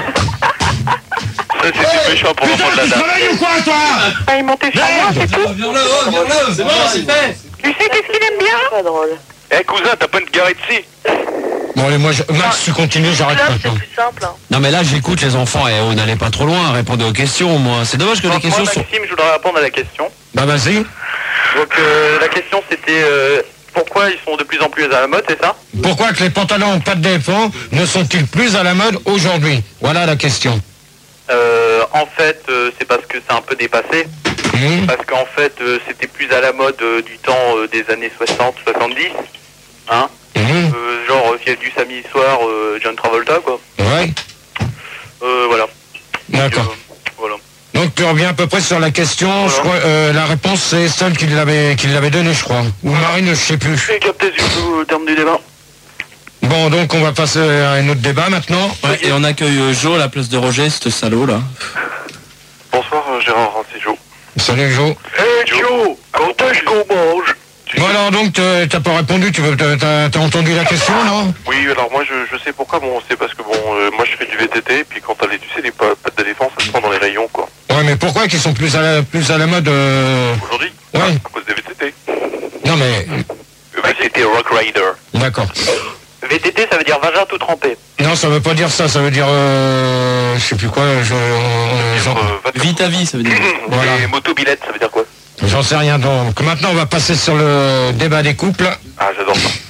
Ça, c'était méchant pour Putain, l'enfant de la tu dame. travailles ou quoi, toi? Ah, il montait sur moi, c'est tout. Viens-le, oh, viens-le. C'est bon, c'est fait. Tu sais qu'est-ce qu'il aime bien? Pas drôle. Eh, cousin, t'as pas une garée ici? Bon, allez, moi, je... Max, tu continues, j'arrête Là, c'est maintenant. plus simple. hein. Non mais là j'écoute les enfants et on n'allait pas trop loin, répondez aux questions moi. C'est dommage que les Moi, questions sont... Maxime, je voudrais répondre à la question. Bah, vas-y. Donc, euh, la question, c'était euh, pourquoi ils sont de plus en plus à la mode, c'est ça? Pourquoi que les pantalons en pattes d'éléphant ne sont-ils plus à la mode aujourd'hui? Voilà la question. Euh, en fait, euh, c'est parce que c'est un peu dépassé. Mmh. Parce qu'en fait, euh, c'était plus à la mode euh, du temps euh, des années soixante soixante-dix. Hein Mmh. euh, Genre, euh, s'il y a du samedi soir, euh, John Travolta, quoi. Ouais, Euh, voilà. d'accord. Euh, voilà. Donc tu reviens à peu près sur la question. Je crois, euh, la réponse c'est Estelle qui l'avait qui l'avait donnée, je crois. Ou Marine, je sais plus. J'ai capté surtout au terme du débat. Bon, donc on va passer à un autre débat maintenant. Ouais, et on accueille euh, Jo à la place de Roger, ce salaud là. Bonsoir, euh, Gérard, c'est Joe. Salut Jo. Hey Joe, quand est-ce qu'on mange? Bon alors donc t'as t'as pas répondu, tu veux t'as t'as- t'as entendu la question, non? Oui, alors moi, je, je sais pourquoi. Bon, c'est parce que, bon, euh, moi, je fais du V T T, puis quand t'as les, tu sais, les pa- pattes d'éléphant, ça se prend dans les rayons, quoi. Ouais, mais pourquoi qu'ils sont plus à la plus à la mode euh... Aujourd'hui? Ouais. À cause des V T T. Non mais V T T Rock Rider. d'accord. V T T, ça veut dire vagin tout trempé. Non, ça veut pas dire ça, ça veut dire euh... je sais plus quoi, je euh, j'en- Euh, va te- Vite à vie, ça veut dire. voilà. Et motobilette, ça veut dire quoi? J'en sais rien donc. Maintenant on va passer sur le débat des couples. Ah, j'adore ça.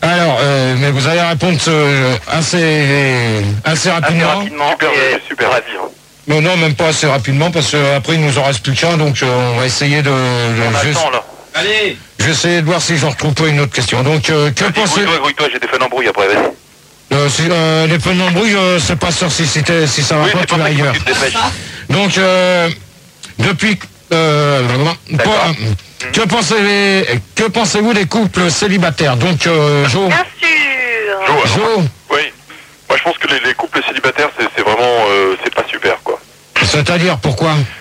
Alors, euh, mais vous allez répondre euh, assez, assez rapidement. Assez rapidement. Super, et... super rapide. Non, non, même pas assez rapidement, parce qu'après, il nous en reste plus qu'un, donc euh, on va essayer de... de on juste... attend, là. Allez. Je vais essayer de voir si je retrouve pas une autre question. Donc, euh, que pensez... Grouille-toi, grouille-toi, j'ai des feux d'embrouille après, vas-y. Euh, si, euh, les feux d'embrouille, euh, c'est pas sûr si, c'était, si ça va oui, pas, tu vas ailleurs. Donc, euh, depuis... Euh, pas, que pensez que pensez-vous des couples célibataires? Donc, euh, Jo. Bien sûr. Jo, alors, Jo. Oui. Moi, je pense que les, les couples célibataires, c'est c'est vraiment... Euh, c'est pas super, quoi. C'est-à-dire, pourquoi?